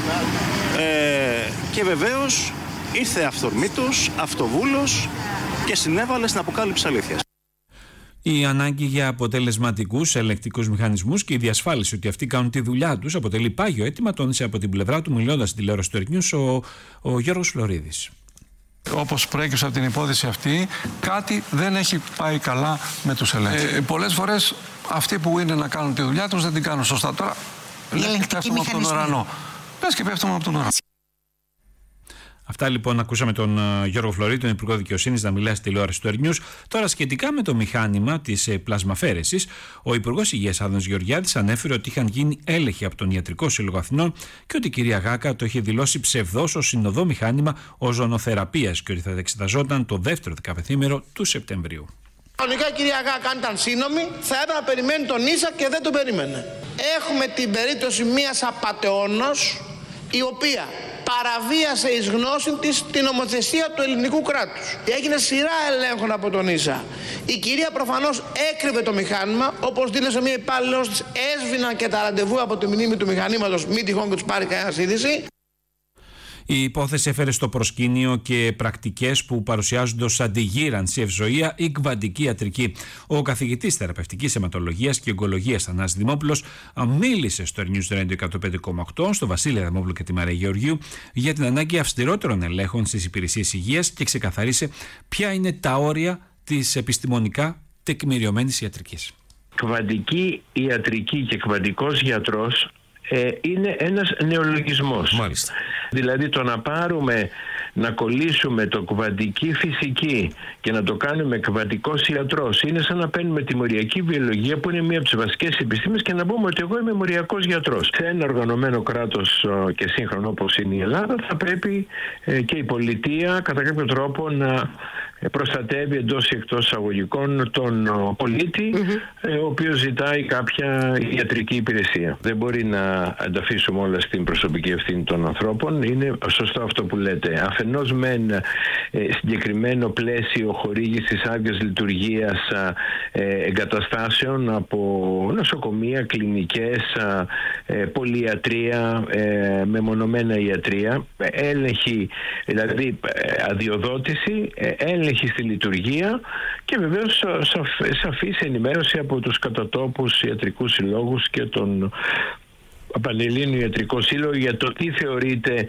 και βεβαίως ήρθε αυθορμήτως, αυτοβούλος και συνέβαλε στην αποκάλυψη αλήθειας. Η ανάγκη για αποτελεσματικούς ελεκτικούς μηχανισμούς και η διασφάλιση ότι αυτοί κάνουν τη δουλειά τους αποτελεί πάγιο αίτημα, τόνισε από την πλευρά του, μιλώντας στην τηλεόραση του Earth News, ο Γιώργος Φλωρίδης. Όπως προέκυψε από την υπόθεση αυτή, κάτι δεν έχει πάει καλά με τους ελέγχους. Πολλές φορές αυτοί που είναι να κάνουν τη δουλειά τους δεν την κάνουν σωστά. Τώρα λες και πέφτουμε από τον ουρανό. Λες και πέφτουμε από τον ουρανό. Αυτά λοιπόν ακούσαμε τον Γιώργο Φλωρίδη, τον Υπουργό Δικαιοσύνης, να μιλάει στη τηλεόραση του Earth News. Τώρα, σχετικά με το μηχάνημα της πλασμαφέρεσης, ο Υπουργός Υγείας Άδωνης Γεωργιάδης ανέφερε ότι είχαν γίνει έλεγχοι από τον Ιατρικό Σύλλογο Αθηνών και ότι η κυρία Γάκα το είχε δηλώσει ψευδώς ως συνοδό μηχάνημα οζονοθεραπείας και ότι θα εξεταζόταν το δεύτερο δεκαπενθήμερο του Σεπτεμβρίου. Κανονικά η κυρία Γάκα, αν ήταν σύνομη, θα έπρεπε να περιμένει τον Ίσα και δεν τον περίμενε. Έχουμε την περίπτωση μιας απατεώνος, η οποία παραβίασε εις γνώση της την νομοθεσία του ελληνικού κράτους. Έγινε σειρά ελέγχων από τον Ίσα. Η κυρία προφανώς έκρυβε το μηχάνημα, όπως δήλωσε μια υπάλληλος της, έσβηναν και τα ραντεβού από τη μνήμη του μηχανήματος, μην τυχόν και τους πάρει κανένας είδηση. Η υπόθεση έφερε στο προσκήνιο και πρακτικές που παρουσιάζονται ως αντιγύρανση, ευζοία ή κβαντική ιατρική. Ο καθηγητής θεραπευτικής αιματολογίας και ογκολογίας Θανάσης Δημόπουλος μίλησε στο News Radio 105,8 στο Βασίλη Αδαμόπουλο και τη Μαρία Γεωργίου για την ανάγκη αυστηρότερων ελέγχων στις υπηρεσίες υγείας και ξεκαθαρίσε ποια είναι τα όρια της επιστημονικά τεκμηριωμένης ιατρικής. Κβαντική ιατρική και κβαντικός γιατρός είναι ένας νεολογισμός. Μάλιστα. Δηλαδή το να πάρουμε να κολλήσουμε το κβαντική φυσική και να το κάνουμε κβαντικός ιατρός είναι σαν να παίρνουμε τη μοριακή βιολογία, που είναι μία από τις βασικές επιστήμες, και να πούμε ότι εγώ είμαι μοριακός γιατρός. Σε ένα οργανωμένο κράτος και σύγχρονο όπως είναι η Ελλάδα, θα πρέπει και η πολιτεία κατά κάποιο τρόπο να προστατεύει εντός ή εκτός εισαγωγικών τον πολίτη, ο οποίος ζητάει κάποια ιατρική υπηρεσία. Δεν μπορεί να ανταφήσουμε όλα στην προσωπική ευθύνη των ανθρώπων. Είναι σωστό αυτό που λέτε. Αφενός μεν συγκεκριμένο πλαίσιο χορήγησης άδειας λειτουργίας εγκαταστάσεων από νοσοκομεία, κλινικές, πολυιατρία, μεμονωμένα ιατρία, έλεγχη, δηλαδή αδειοδότηση, έλεγχη στη λειτουργία και βεβαίως σαφής ενημέρωση από τους κατατόπους ιατρικούς συλλόγους και τον Πανελλήνιο Ιατρικό Σύλλογο για το τι θεωρείται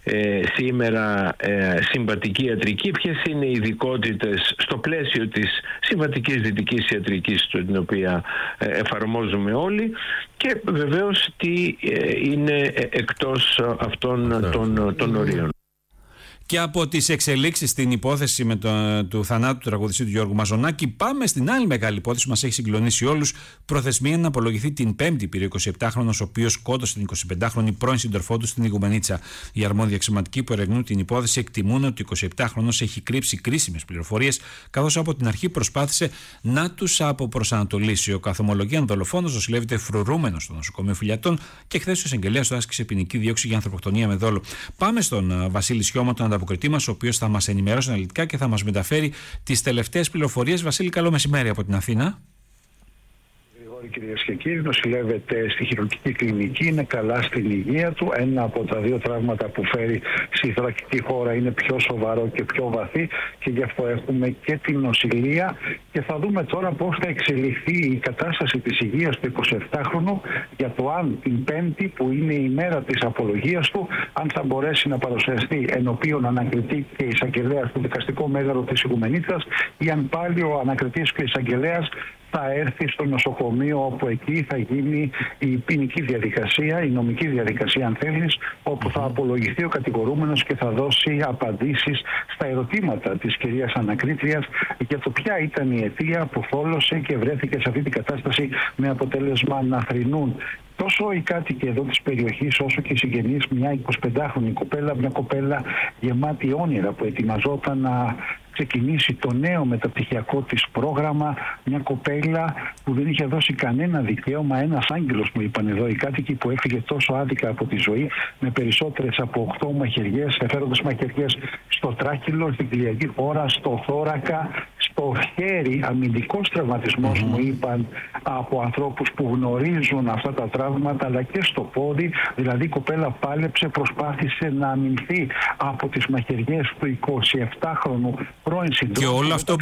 σήμερα συμβατική ιατρική, ποιες είναι οι ειδικότητες στο πλαίσιο της συμβατικής δυτικής ιατρικής την οποία εφαρμόζουμε όλοι, και βεβαίως τι είναι εκτός αυτών των ορίων. Και από τις εξελίξεις στην υπόθεση του θανάτου του τραγουδιστή του Γιώργου Μαζονάκη, πάμε στην άλλη μεγάλη υπόθεση που μας έχει συγκλονίσει όλους. Προθεσμία να απολογηθεί την Πέμπτη, πήρε ο 27χρονος, ο οποίος σκότωσε την 25χρονη πρώην σύντροφό του στην Ιγουμενίτσα. Οι αρμόδιοι αξιωματικοί που ερευνούν την υπόθεση εκτιμούν ότι ο 27χρονος έχει κρύψει κρίσιμες πληροφορίες, καθώς από την αρχή προσπάθησε να τους αποπροσανατολίσει. Ο καθομολογίαν δολοφόνος νοσηλεύεται φρουρούμενος στο νοσοκομείο Φιλιατών και χθες ο εισαγγελέας του άσκησε ποινική δίωξη για ανθρωποκτονία με δόλο. Πάμε στον Βασίλη Σιώμα, τον ανταποκριτή μας, ο οποίος θα μας ενημερώσει αναλυτικά και θα μας μεταφέρει τις τελευταίες πληροφορίες. Βασίλη, καλό μεσημέρι από την Αθήνα. Κυρίες και κύριοι, νοσηλεύεται στη χειρουργική κλινική, είναι καλά στην υγεία του. Ένα από τα δύο τραύματα που φέρει στη θωρακική χώρα είναι πιο σοβαρό και πιο βαθύ, και γι' αυτό έχουμε και την νοσηλεία. Και θα δούμε τώρα πώς θα εξελιχθεί η κατάσταση της υγείας του 27χρονου, για το αν την Πέμπτη, που είναι η μέρα της απολογίας του, αν θα μπορέσει να παρουσιαστεί ενωπίον ανακριτή και εισαγγελέας του δικαστικό μέγαρο της Ιγουμενίτσας, ή αν πάλι ο ανακριτής και εισαγγελέας θα έρθει στο νοσοκομείο, όπου εκεί θα γίνει η ποινική διαδικασία, η νομική διαδικασία αν θέλεις, όπου θα απολογηθεί ο κατηγορούμενος και θα δώσει απαντήσεις στα ερωτήματα της κυρίας ανακρίτριας για το ποια ήταν η αιτία που θόλωσε και βρέθηκε σε αυτή την κατάσταση, με αποτέλεσμα να θρηνούν τόσο οι κάτοικοι εδώ της περιοχής όσο και οι συγγενείς μια 25χρονη κοπέλα, μια κοπέλα γεμάτη όνειρα που ετοιμαζόταν να ξεκινήσει το νέο μεταπτυχιακό της πρόγραμμα, μια κοπέλα που δεν είχε δώσει κανένα δικαίωμα, ένας άγγελος μου είπαν εδώ οι κάτοικοι, που έφυγε τόσο άδικα από τη ζωή, με περισσότερες από 8 μαχαιριές, εφέροντας μαχαιριές στο τράχυλο, στην κοιλιακή χώρα, στο θώρακα, στο χέρι, αμυντικός τραυματισμός μου είπαν από ανθρώπους που γνωρίζουν αυτά τα τραύματα, αλλά και στο πόδι. Δηλαδή η κοπέλα πάλεψε, προσπάθησε να αμυνθεί από τις μαχαιριές του 27χρονου πρώην συντρόφου. Και όλο αυτό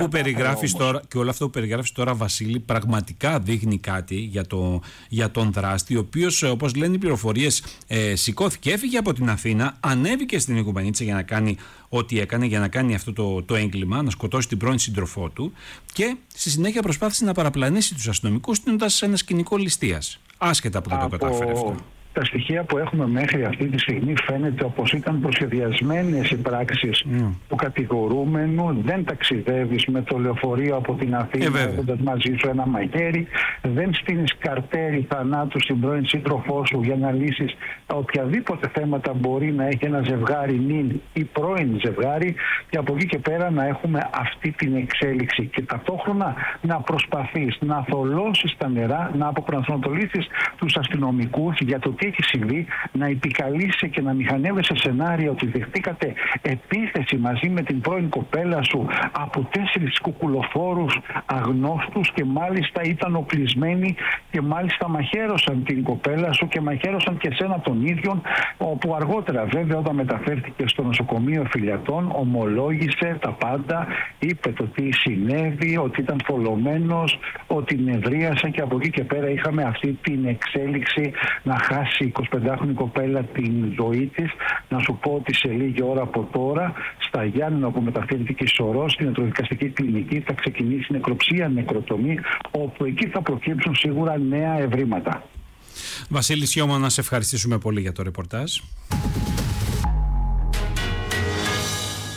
που περιγράφεις τώρα, Βασίλη, πραγματικά δείχνει κάτι για τον δράστη, ο οποίος, όπως λένε οι πληροφορίες, σηκώθηκε, έφυγε από την Αθήνα, ανέβηκε στην Ιγουμενίτσα για να κάνει ό,τι έκανε, για να κάνει αυτό το έγκλημα, να σκοτώσει την πρώην σύντροφό του, και στη συνέχεια προσπάθησε να παραπλανήσει τους αστυνομικούς, στείνοντας ένα σκηνικό ληστείας. Άσχετα από το κατάφερε αυτό. Τα στοιχεία που έχουμε μέχρι αυτή τη στιγμή φαίνεται όπως ήταν προσχεδιασμένες οι πράξεις του κατηγορούμενου. Δεν ταξιδεύεις με το λεωφορείο από την Αθήνα έχοντας μαζί σου ένα μαχαίρι. Δεν στείνεις καρτέρι θανάτου στην πρώην σύντροφό σου για να λύσεις οποιαδήποτε θέματα μπορεί να έχει ένα ζευγάρι νυν ή πρώην ζευγάρι, και από εκεί και πέρα να έχουμε αυτή την εξέλιξη. Και ταυτόχρονα να προσπαθείς να θολώσεις τα νερά, να αποπροσανατολίσεις τους αστυνομικούς για το τι έχει συμβεί, να επικαλείσαι και να μηχανεύεσαι σενάρια ότι δεχτήκατε επίθεση μαζί με την πρώην κοπέλα σου από 4 κουκουλοφόρους αγνώστους, και μάλιστα ήταν οπλισμένοι και μάλιστα μαχαίρωσαν την κοπέλα σου και μαχαίρωσαν και σένα τον ίδιον, όπου αργότερα βέβαια όταν μεταφέρθηκε στο νοσοκομείο Φιλιατών ομολόγησε τα πάντα, είπε το τι συνέβη, ότι ήταν θολωμένος, ότι νευρίασε, και από εκεί και πέρα είχαμε αυτή την εξέλιξη να χάσει η 25χρονη κοπέλα την ζωή της. Να σου πω ότι σε λίγη ώρα από τώρα στα Γιάννενα, όπου μεταφέρθηκε η Σωρό στην ιατροδικαστική κλινική, θα ξεκινήσει νεκροψία, νεκροτομή, όπου εκεί θα προκύψουν σίγουρα νέα ευρήματα. Βασίλη Σιώμα, να σε ευχαριστήσουμε πολύ για το ρεπορτάζ.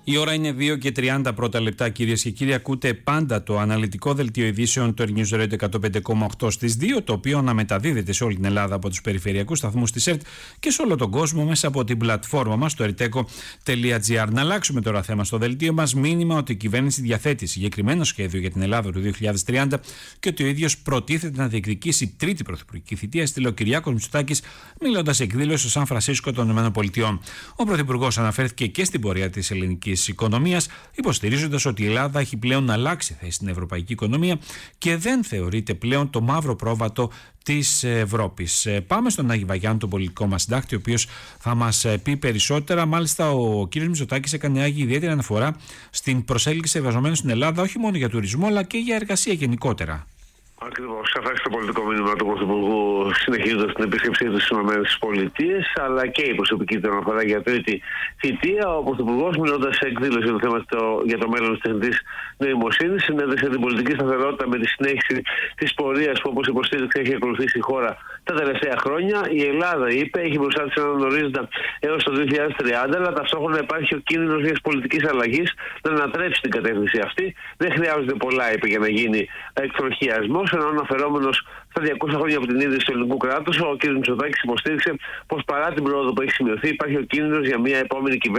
Η ώρα είναι 2:30 πρώτα λεπτά, κυρίες και κύριοι. Ακούτε πάντα το αναλυτικό δελτίο ειδήσεων του News Radio 105,8 στις 2, το οποίο αναμεταδίδεται σε όλη την Ελλάδα από τους περιφερειακούς σταθμούς της ΕΡΤ και σε όλο τον κόσμο μέσα από την πλατφόρμα μας, το erteco.gr. Να αλλάξουμε τώρα θέμα στο δελτίο μας. Μήνυμα ότι η κυβέρνηση διαθέτει συγκεκριμένο σχέδιο για την Ελλάδα του 2030 και ότι ο ίδιος προτίθεται να διεκδικήσει τρίτη πρωθυπουργική θητεία, στείλε ο Κυριάκος Μητσοτάκης, μιλώντας σε εκδήλωση στο Σαν Φρανσίσκο των ΗΠΑ. Ο Πρωθυπουργός αναφέρθηκε και στην πορεία της ελληνικής οικονομίας, υποστηρίζοντας ότι η Ελλάδα έχει πλέον αλλάξει θέση στην ευρωπαϊκή οικονομία και δεν θεωρείται πλέον το μαύρο πρόβατο της Ευρώπης. Πάμε στον Άκη Βαγιάννου, τον πολιτικό μας συντάκτη, ο οποίος θα μας πει περισσότερα. Μάλιστα, ο κ. Μητσοτάκης έκανε, Άκη, ιδιαίτερη αναφορά στην προσέλκυση εργαζομένων στην Ελλάδα, όχι μόνο για τουρισμό, αλλά και για εργασία γενικότερα. Ακριβώς. Σαφώς το πολιτικό μήνυμα του Πρωθυπουργού, συνεχίζοντας την επίσκεψή του στις ΗΠΑ, αλλά και η προσωπική του αναφορά για τρίτη θητεία. Ο Πρωθυπουργός, μιλώντας σε εκδήλωση του θέμα για το μέλλον της τεχνητής νοημοσύνης, συνέδεσε την πολιτική σταθερότητα με τη συνέχιση της πορείας που, όπως υποστήριξε, έχει ακολουθήσει η χώρα τα τελευταία χρόνια. Η Ελλάδα, είπε, έχει μπροστά της έναν ορίζοντα έως το 2030, αλλά ταυτόχρονα υπάρχει ο κίνδυνος μιας πολιτικής αλλαγής να ανατρέψει την κατεύθυνση αυτή. Δεν χρειάζονται πολλά, είπε, για να γίνει εκφροχιασμός. Ενώ αναφερόμενος στα 200 χρόνια από την ίδρυση του ελληνικού κράτους, ο κ. Μητσοτάκης υποστήριξε πως παρά την πρόοδο που έχει σημειωθεί, υπάρχει ο κίνδυνος για μια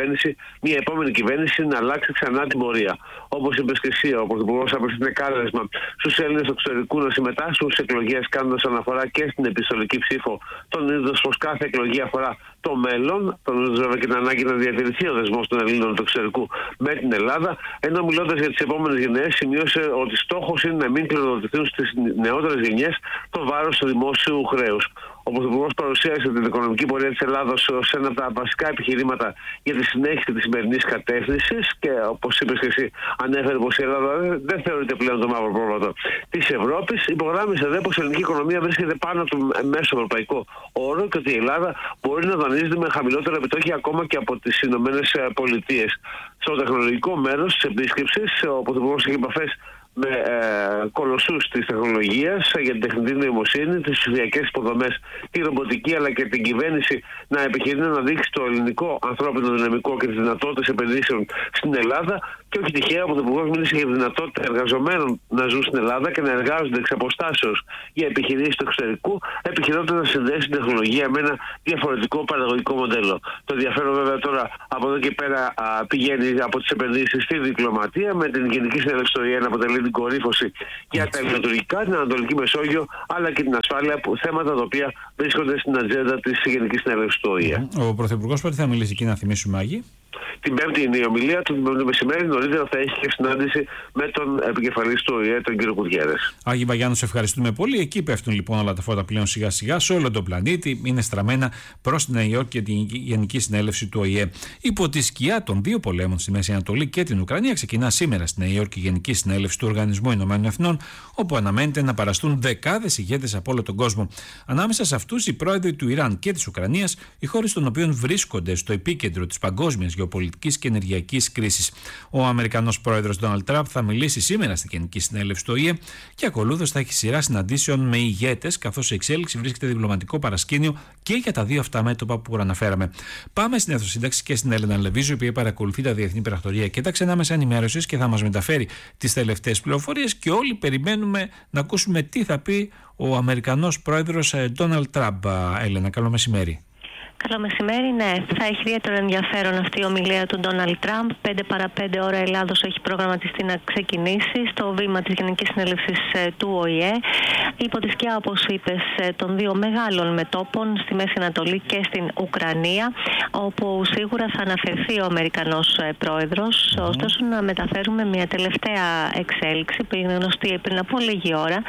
επόμενη κυβέρνηση να αλλάξει ξανά την πορεία. Όπως είπες και εσύ, ο Πρωθυπουργός απευθύνει κάλεσμα στους Έλληνες του εξωτερικού να συμμετάσχουν στις εκλογές, κάνοντας αναφορά και στην επιστολική ψήφο, τονίζοντας πως κάθε εκλογή αφορά το μέλλον, τονίζοντας βέβαια και την ανάγκη να διατηρηθεί ο δεσμός των Ελλήνων του εξωτερικού με την Ελλάδα, ενώ μιλώντας για τις επόμενες γενναίες, σημείωσε ότι στόχος είναι να μην κληροδοτηθούν στις νεότερες γενιές το βάρος του δημόσιου χρέους. Ο Πρωθυπουργός παρουσίασε την οικονομική πορεία της Ελλάδας ως ένα από τα βασικά επιχειρήματα για τη συνέχιση της σημερινής κατεύθυνσης και, όπως είπες και εσύ, ανέφερε πως η Ελλάδα δεν θεωρείται πλέον το μαύρο πρόβατο της Ευρώπης. Υπογράμμισε δε πως η ελληνική οικονομία βρίσκεται πάνω από το μέσο ευρωπαϊκό όρο και ότι η Ελλάδα μπορεί να δανείζεται με χαμηλότερα επιτόκια ακόμα και από τις Ηνωμένες Πολιτείες. Στο τεχνολογικό μέρος της επίσκεψης, ο Πρωθυπουργός έχει επαφές με κολοσσούς της τεχνολογίας για την τεχνητή νοημοσύνη, τις ψηφιακές υποδομές, τη ρομποτική αλλά και την κυβέρνηση να επιχειρεί να δείξει το ελληνικό ανθρώπινο δυναμικό και τις δυνατότητες επενδύσεων στην Ελλάδα. Και όχι τυχαία, ο Πρωθυπουργός μίλησε για τη δυνατότητα εργαζομένων να ζουν στην Ελλάδα και να εργάζονται εξ αποστάσεως για επιχειρήσεις του εξωτερικού, επιχειρώντας να συνδέσει την τεχνολογία με ένα διαφορετικό παραγωγικό μοντέλο. Το ενδιαφέρον βέβαια τώρα από εδώ και πέρα πηγαίνει από τις επενδύσεις στη διπλωματία, με την Γενική Συνέλευση του ΟΗΕ να αποτελεί την κορύφωση για τα ελληνοτουρκικά, την Ανατολική Μεσόγειο αλλά και την ασφάλεια, θέματα τα οποία βρίσκονται στην ατζέντα της Γενικής Συνέλευσης του ΟΗΕ. Ο Πρωθυπουργός πότε θα μιλήσει εκεί, να θυμίσουμε, Άγη? Την Πέμπτη είναι η ομιλία του, την μεσημέρι. Νωρίτερα θα έχει και συνάντηση με τον επικεφαλής του ΟΗΕ, τον κύριο Κουτιέρες. Άγη Βαγιάννου, σε ευχαριστούμε πολύ. Εκεί πέφτουν λοιπόν όλα τα φώτα πλέον σιγά σιγά σε όλο τον πλανήτη. Είναι στραμμένα προς τη Νέα Υόρκη και την Γενική Συνέλευση του ΟΗΕ. Υπό τη σκιά των δύο πολέμων στη Μέση Ανατολή και την Ουκρανία, ξεκινά σήμερα στη Νέα Υόρκη η Γενική Συνέλευση του Οργανισμού Ηνωμένων Εθνών, όπου αναμένεται να παραστούν δεκάδες ηγέτες από όλο τον κόσμο. Ανάμεσα σε αυτούς οι πρόεδροι του Ιράν και της Ουκρανίας, οι χώρες των οποίων βρίσκονται στο επίκεντρο της παγκόσμιας γεωπολιτικής και ενεργειακής κρίσης. Ο Αμερικανός πρόεδρος Ντόναλντ Τραμπ θα μιλήσει σήμερα στη Γενική Συνέλευση του ΟΗΕ και ακολούθως θα έχει σειρά συναντήσεων με ηγέτες, καθώς σε εξέλιξη βρίσκεται διπλωματικό παρασκήνιο και για τα δύο αυτά μέτωπα που αναφέραμε. Πάμε στην αιθροσύνταξη και στην Έλενα Λεβίζου, η οποία παρακολουθεί τα διεθνή πρακτορία και τα ξενά μέσα ενημέρωσης και θα μας μεταφέρει τις τελευταίες πληροφορίες. Και όλοι περιμένουμε να ακούσουμε τι θα πει ο Αμερικανός πρόεδρος Ντόναλντ Τραμπ. Έλενα, καλό μεσημέρι. Καλό μεσημέρι, ναι. Θα έχει ιδιαίτερο ενδιαφέρον αυτή η ομιλία του Ντόναλντ Τραμπ. 5 παρα 5 ώρα Ελλάδος έχει προγραμματιστεί να ξεκινήσει στο βήμα της Γενικής Συνέλευσης του ΟΗΕ. Υπό τη σκιά, όπως είπες, των δύο μεγάλων μετώπων στη Μέση Ανατολή και στην Ουκρανία, όπου σίγουρα θα αναφερθεί ο Αμερικανός πρόεδρος. Ωστόσο, να μεταφέρουμε μια τελευταία εξέλιξη που είναι γνωστή πριν από λίγη ώρα.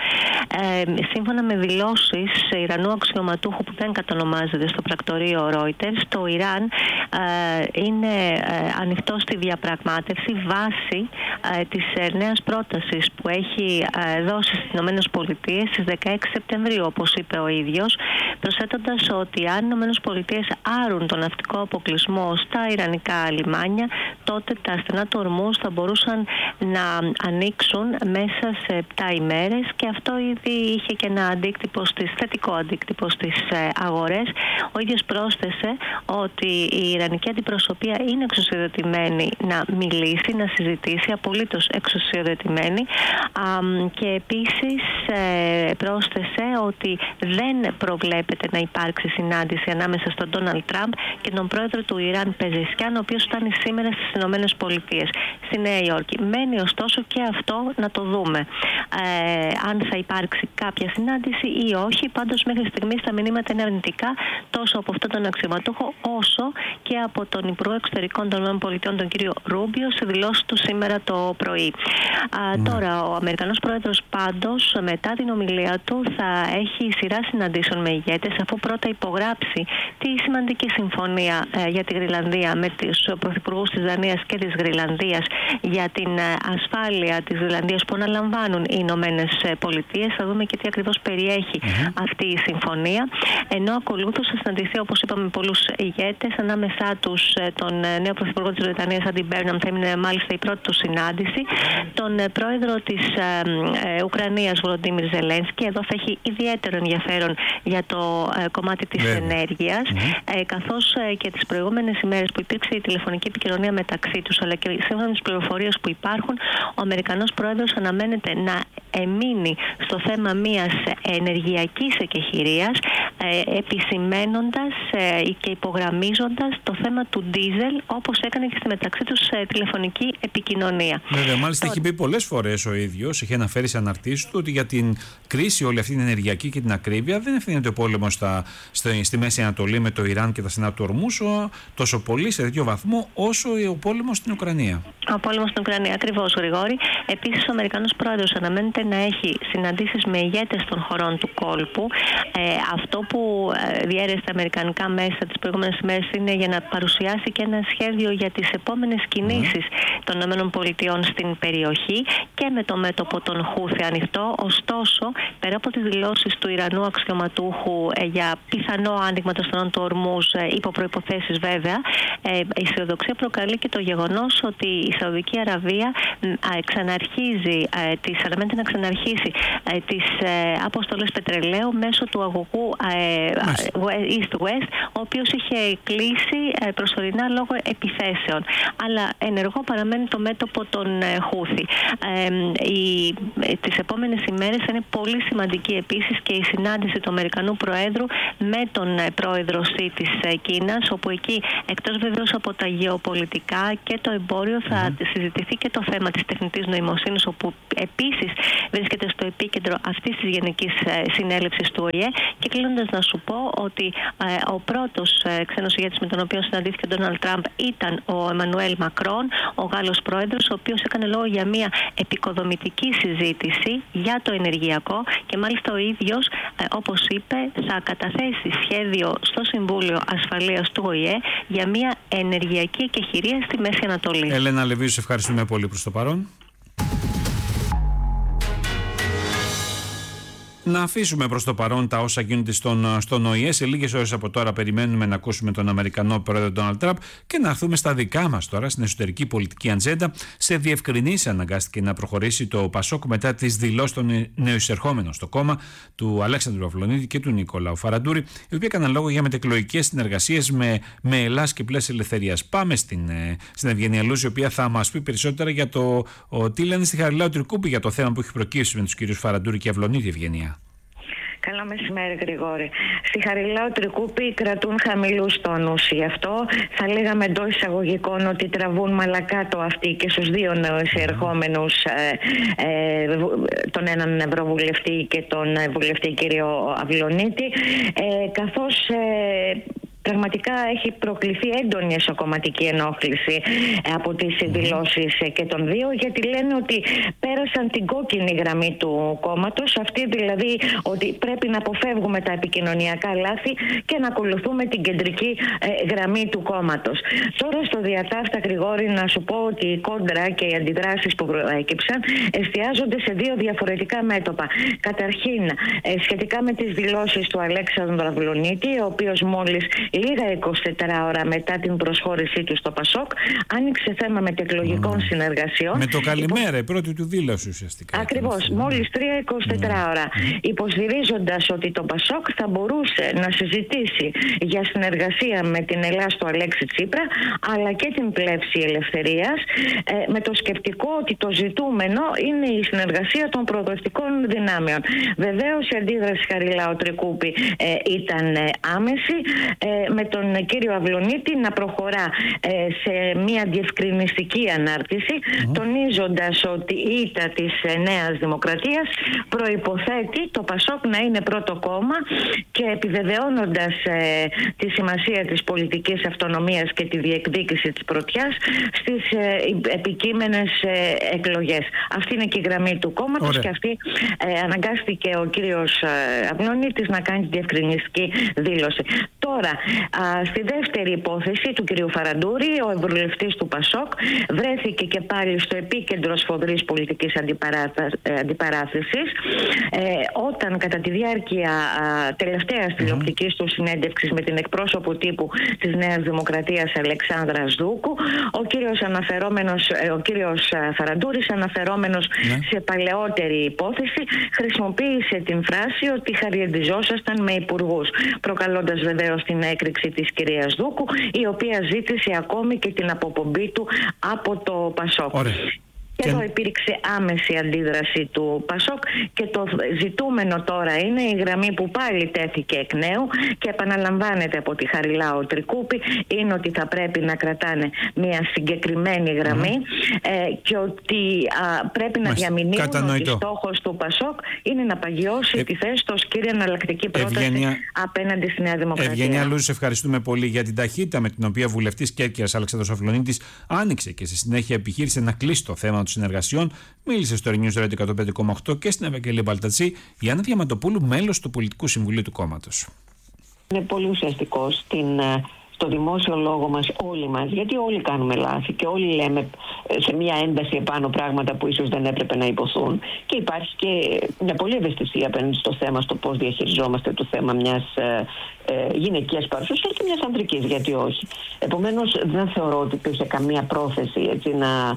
Σύμφωνα με δηλώσεις Ιρανού αξιωματούχου που δεν κατονομάζεται στο πρακτορείο Reuters, το Ιράν είναι ανοιχτό στη διαπραγμάτευση βάσει της νέας πρότασης που έχει δώσει στις ΗΠΑ στις 16 Σεπτεμβρίου, όπως είπε ο ίδιος, προσθέτοντας ότι αν οι ΗΠΑ άρουν τον ναυτικό αποκλεισμό στα ιρανικά λιμάνια, τότε τα στενά του Ορμούζ θα μπορούσαν να ανοίξουν μέσα σε 7 ημέρες, και αυτό ήδη είχε και ένα θετικό αντίκτυπο στις αγορές. Ο ίδιος πρόσθεσε πρόσθεσε ότι η Ιρανική αντιπροσωπεία είναι εξουσιοδοτημένη να μιλήσει, να συζητήσει, απολύτως εξουσιοδοτημένη, και επίσης πρόσθεσε ότι δεν προβλέπεται να υπάρξει συνάντηση ανάμεσα στον Ντόναλντ Τραμπ και τον πρόεδρο του Ιράν Πεζεσιάν, ο οποίος φτάνει σήμερα στις Ηνωμένες Πολιτείες, στη Νέα Υόρκη. Μένει ωστόσο και αυτό να το δούμε, αν θα υπάρξει κάποια συνάντηση ή όχι. Πάντως μέχρι στιγμής τα μηνύματα είναι αρνητικά τόσο από αυτόν τον αξιωματούχο όσο και από τον Υπουργό Εξωτερικών των ΗΠΑ, τον κύριο Ρούμπιο, σε δηλώσεις του σήμερα το πρωί. Τώρα, ο Αμερικανός πρόεδρος πάντως μετά την ομιλία του θα έχει σειρά συναντήσεων με ηγέτες, αφού πρώτα υπογράψει τη σημαντική συμφωνία για τη Γρυλανδία με τους πρωθυπουργούς της Δανίας και της Γρυλανδίας για την ασφάλεια της Γρυλανδίας που αναλαμβάνουν οι Ηνωμένες Πολιτείες. Θα δούμε και τι ακριβώς περιέχει αυτή η συμφωνία. Ενώ ακολούθως θα συναντηθεί, όπως είπαμε, με πολλούς ηγέτες, ανάμεσά τους τον νέο πρωθυπουργό της Βρετανίας, Άντι Μπέρναμ, θα είναι μάλιστα η πρώτη του συνάντηση, τον πρόεδρο της Ουκρανίας, Βολοντίμιρ Ζελένσκι. Εδώ θα έχει ιδιαίτερο ενδιαφέρον για το κομμάτι της ενέργειας, καθώς και τις προηγούμενες ημέρες που υπήρξε η τηλεφωνική επικοινωνία μεταξύ τους, αλλά και σύμφωνα με τις πληροφορίες που υπάρχουν, ο Αμερικανός πρόεδρος αναμένεται να εμείνει στο θέμα μιας ενεργειακής εκεχηρίας, επισημαίνοντας και υπογραμμίζοντας το θέμα του ντίζελ, όπως έκανε και στη μεταξύ τους τηλεφωνική επικοινωνία. Βέβαια, μάλιστα έχει πει πολλές φορές ο ίδιος, έχει αναφέρει σε αναρτήσεις του ότι για την κρίση όλη αυτή την ενεργειακή και την ακρίβεια δεν ευθύνεται ο πόλεμος στη Μέση Ανατολή με το Ιράν και τα στενά του Ορμούς τόσο πολύ σε τέτοιο βαθμό όσο ο πόλεμος στην Ουκρανία. Ο πόλεμος στην Ουκρανία, ακριβώς, Γρηγόρη. Επίσης, ο Αμερικανός πρόεδρος αναμένεται να έχει συναντήσεις με ηγέτες των χωρών του κόλπου. Αυτό που διέρεσε τα αμερικανικά μέσα τις προηγούμενες ημέρες είναι για να παρουσιάσει και ένα σχέδιο για τις επόμενες κινήσεις των ΗΠΑ στην περιοχή και με το μέτωπο των Χούθη ανοιχτό. Ωστόσο, πέρα από τις δηλώσεις του Ιρανού αξιωματούχου για πιθανό άνοιγμα των στενών του Ορμούς, υπό προϋποθέσεις βέβαια, η αισιοδοξία προκαλεί και το γεγονός ότι η Σαουδική Αραβία αναμένεται να ξαναρχίσει τις αποστολές πετρελαίου μέσω του αγωγού East-West, ο οποίος είχε κλείσει προσωρινά λόγω επιθέσεων. Αλλά ενεργό παραμένει το μέτωπο των Χούθη. Τις επόμενες ημέρες θα είναι πολύ σημαντική επίσης και η συνάντηση του Αμερικανού Προέδρου με τον πρόεδρο Σι της Κίνας, όπου εκεί, εκτός βεβαίως από τα γεωπολιτικά και το εμπόριο, θα συζητηθεί και το θέμα της τεχνητής νοημοσύνης, όπου επίσης βρίσκεται στο επίκεντρο αυτής της Γενικής Συνέλευσης του ΟΗΕ. Και κλείνοντας, να σου πω ότι ο πρώτος ξένος ηγέτης με τον οποίο συναντήθηκε ο Ντόναλντ Τραμπ ήταν ο Εμμανουέλ Μακρόν, ο Γάλλος πρόεδρος, ο οποίος έκανε λόγο για μια επικοδομητική συζήτηση για το ενεργειακό και μάλιστα ο ίδιος, όπως είπε, θα καταθέσει σχέδιο στο Συμβούλιο Ασφαλείας του ΟΗΕ για μια ενεργειακή εκεχηρία στη Μέση Ανατολή. Έλενα Λεβίου, σε ευχαριστούμε πολύ προς το παρόν. Να αφήσουμε προς το παρόν τα όσα γίνονται στον ΟΗΕ. Σε λίγες ώρες από τώρα περιμένουμε να ακούσουμε τον Αμερικανό πρόεδρο Ντόναλντ Τραμπ και να έρθουμε στα δικά μας τώρα, στην εσωτερική πολιτική ατζέντα. Σε διευκρινήσεις αναγκάστηκε να προχωρήσει το ΠΑΣΟΚ μετά τις δηλώσεις των νεοεισερχόμενων στο κόμμα του Αλέξανδρου Αυλωνίδη και του Νικολάου Φαραντούρη, οι οποίοι έκαναν λόγο για μετεκλογικές συνεργασίες με Ελλάς και Πλαίσια Ελευθερίας. Πάμε στην Ευγενία Λούζη, η οποία θα μας πει περισσότερα για το τι λένε στη Χαριλάου Τρικούπη για το θέμα που έχει προκύψει με τους κυρίους Φαραντούρη και Αυλωνίδη. Ευγενία. Καλό μεσημέρι, Γρηγόρη. Στη Χαριλάου Τρικούπη κρατούν χαμηλούς τόνους. Γι' αυτό θα λέγαμε εντός εισαγωγικών ότι τραβούν μαλακά το αυτί και στους δύο νεοεισερχόμενους, τον έναν ευρωβουλευτή και τον βουλευτή κύριο Αυλωνίτη, καθώς πραγματικά έχει προκληθεί έντονη εσωκομματική ενόχληση από τις δηλώσεις και των δύο, γιατί λένε ότι πέρασαν την κόκκινη γραμμή του κόμματος, αυτή δηλαδή ότι πρέπει να αποφεύγουμε τα επικοινωνιακά λάθη και να ακολουθούμε την κεντρική γραμμή του κόμματος. Τώρα στο διατάφτα, Γρηγόρη, να σου πω ότι η κόντρα και οι αντιδράσεις που προέκυψαν εστιάζονται σε δύο διαφορετικά μέτωπα. Καταρχήν, σχετικά με τις δηλώσεις του Αλέξανδρου Αυλωνίτη, ο οποίος μόλις λίγα 24 ώρα μετά την προσχώρησή του στο ΠΑΣΟΚ, άνοιξε θέμα μετεκλογικών συνεργασιών. Με το καλημέρα, η πρώτη του δήλωση ουσιαστικά. Ακριβώς, μόλις 3-24 ώρα. Υποστηρίζοντας ότι το ΠΑΣΟΚ θα μπορούσε να συζητήσει για συνεργασία με την Ελλάς του Αλέξη Τσίπρα, αλλά και την πλεύση ελευθερίας, με το σκεπτικό ότι το ζητούμενο είναι η συνεργασία των προοδευτικών δυνάμεων. Βεβαίως η αντίδραση Χαριλάου Τρικούπη ήταν άμεση, με τον κύριο Αυλωνίτη να προχωρά σε μια διευκρινιστική ανάρτηση, τονίζοντας ότι η ήττα της Νέας Δημοκρατίας προϋποθέτει το ΠΑΣΟΚ να είναι πρώτο κόμμα, και επιβεβαιώνοντας τη σημασία της πολιτικής αυτονομίας και τη διεκδίκηση της πρωτιάς στις επικείμενες εκλογές. Αυτή είναι και η γραμμή του κόμματος, και αυτή αναγκάστηκε ο κύριος Αυλωνίτης να κάνει τη διευκρινιστική δήλωση. Τώρα, στη δεύτερη υπόθεση του κυρίου Φαραντούρη, ο ευρωβουλευτής του ΠΑΣΟΚ βρέθηκε και πάλι στο επίκεντρο σφοδρής πολιτικής αντιπαράθεσης, όταν κατά τη διάρκεια τελευταίας τηλεοπτικής του συνέντευξης με την εκπρόσωπο τύπου της Νέας Δημοκρατίας Αλεξάνδρας Δούκου, ο κύριος Φαραντούρης, αναφερόμενος σε παλαιότερη υπόθεση, χρησιμοποίησε την φράση ότι χαριεντιζόσασταν με υπουργούς, προκαλώντας βεβαίως την έκρηξη της κυρίας Δούκου, η οποία ζήτησε ακόμη και την αποπομπή του από το ΠΑΣΟΚ. Και εδώ υπήρξε άμεση αντίδραση του ΠΑΣΟΚ, και το ζητούμενο τώρα είναι η γραμμή που πάλι τέθηκε εκ νέου και επαναλαμβάνεται από τη Χαριλάου Τρικούπη, είναι ότι θα πρέπει να κρατάνε μια συγκεκριμένη γραμμή, και ότι πρέπει να διαμηνύουν ότι στόχος του ΠΑΣΟΚ είναι να παγιώσει τη θέση του ως κύρια εναλλακτική πρόταση απέναντι στη Νέα Δημοκρατία. Ευγένεια Λούζη, σε ευχαριστούμε πολύ για την ταχύτητα με την οποία βουλευτής Κέρκυρας Αλεξάνδρος Αυλωνίτης άνοιξε και στη συνέχεια επιχείρησε να κλείσει το θέμα συνεργασιών. Μίλησε στο News Radio 105,8 και στην Ευαγγελία Μπαλτατσή η Άννα Διαμαντοπούλου, μέλος του Πολιτικού Συμβουλίου του κόμματος. Είναι πολύ ουσιαστικό στο δημόσιο λόγο μας, όλοι μας, γιατί όλοι κάνουμε λάθη και όλοι λέμε σε μια ένταση επάνω πράγματα που ίσως δεν έπρεπε να υποθούν, και υπάρχει και μια πολύ ευαισθησία απέναντι στο θέμα, στο πώς διαχειριζόμαστε το θέμα μιας γυναικείας παρουσίας και μιας ανδρικής, γιατί όχι. Επομένως δεν θεωρώ ότι υπήρχε καμία πρόθεση έτσι,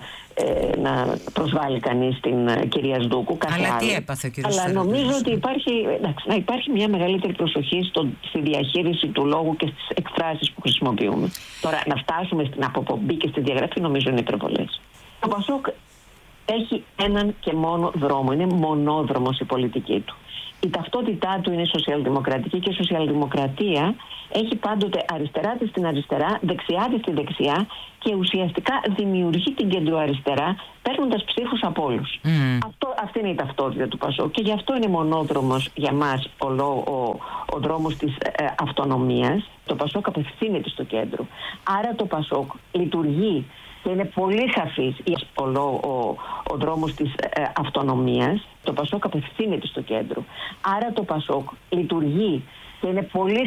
να προσβάλλει κανείς την κυρία Σδούκου. Αλλά τι έπαθε ο κύριος Αλλά νομίζω ότι να υπάρχει μια μεγαλύτερη προσοχή στη διαχείριση του λόγου και στις εκφράσεις που χρησιμοποιούμε. Τώρα, να φτάσουμε στην αποπομπή και στη διαγραφή νομίζω είναι υπερβολές. Το ΠΑΣΟΚ έχει έναν και μόνο δρόμο. Είναι μονόδρομος η πολιτική του. Η ταυτότητά του είναι σοσιαλδημοκρατική, και η σοσιαλδημοκρατία έχει πάντοτε αριστερά της στην αριστερά, δεξιά της στη δεξιά, και ουσιαστικά δημιουργεί την κεντροαριστερά παίρνοντας ψήφους από όλους. Αυτή είναι η ταυτότητα του ΠΑΣΟΚ, και γι' αυτό είναι μονόδρομος για μας ο δρόμος της αυτονομίας. Το ΠΑΣΟΚ απευθύνεται στο κέντρο. Άρα το ΠΑΣΟΚ λειτουργεί και είναι πολύ σαφής ο δρόμος της αυτονομίας. Το ΠΑΣΟΚ απευθύνεται στο κέντρο. Άρα το ΠΑΣΟΚ λειτουργεί και είναι πολύ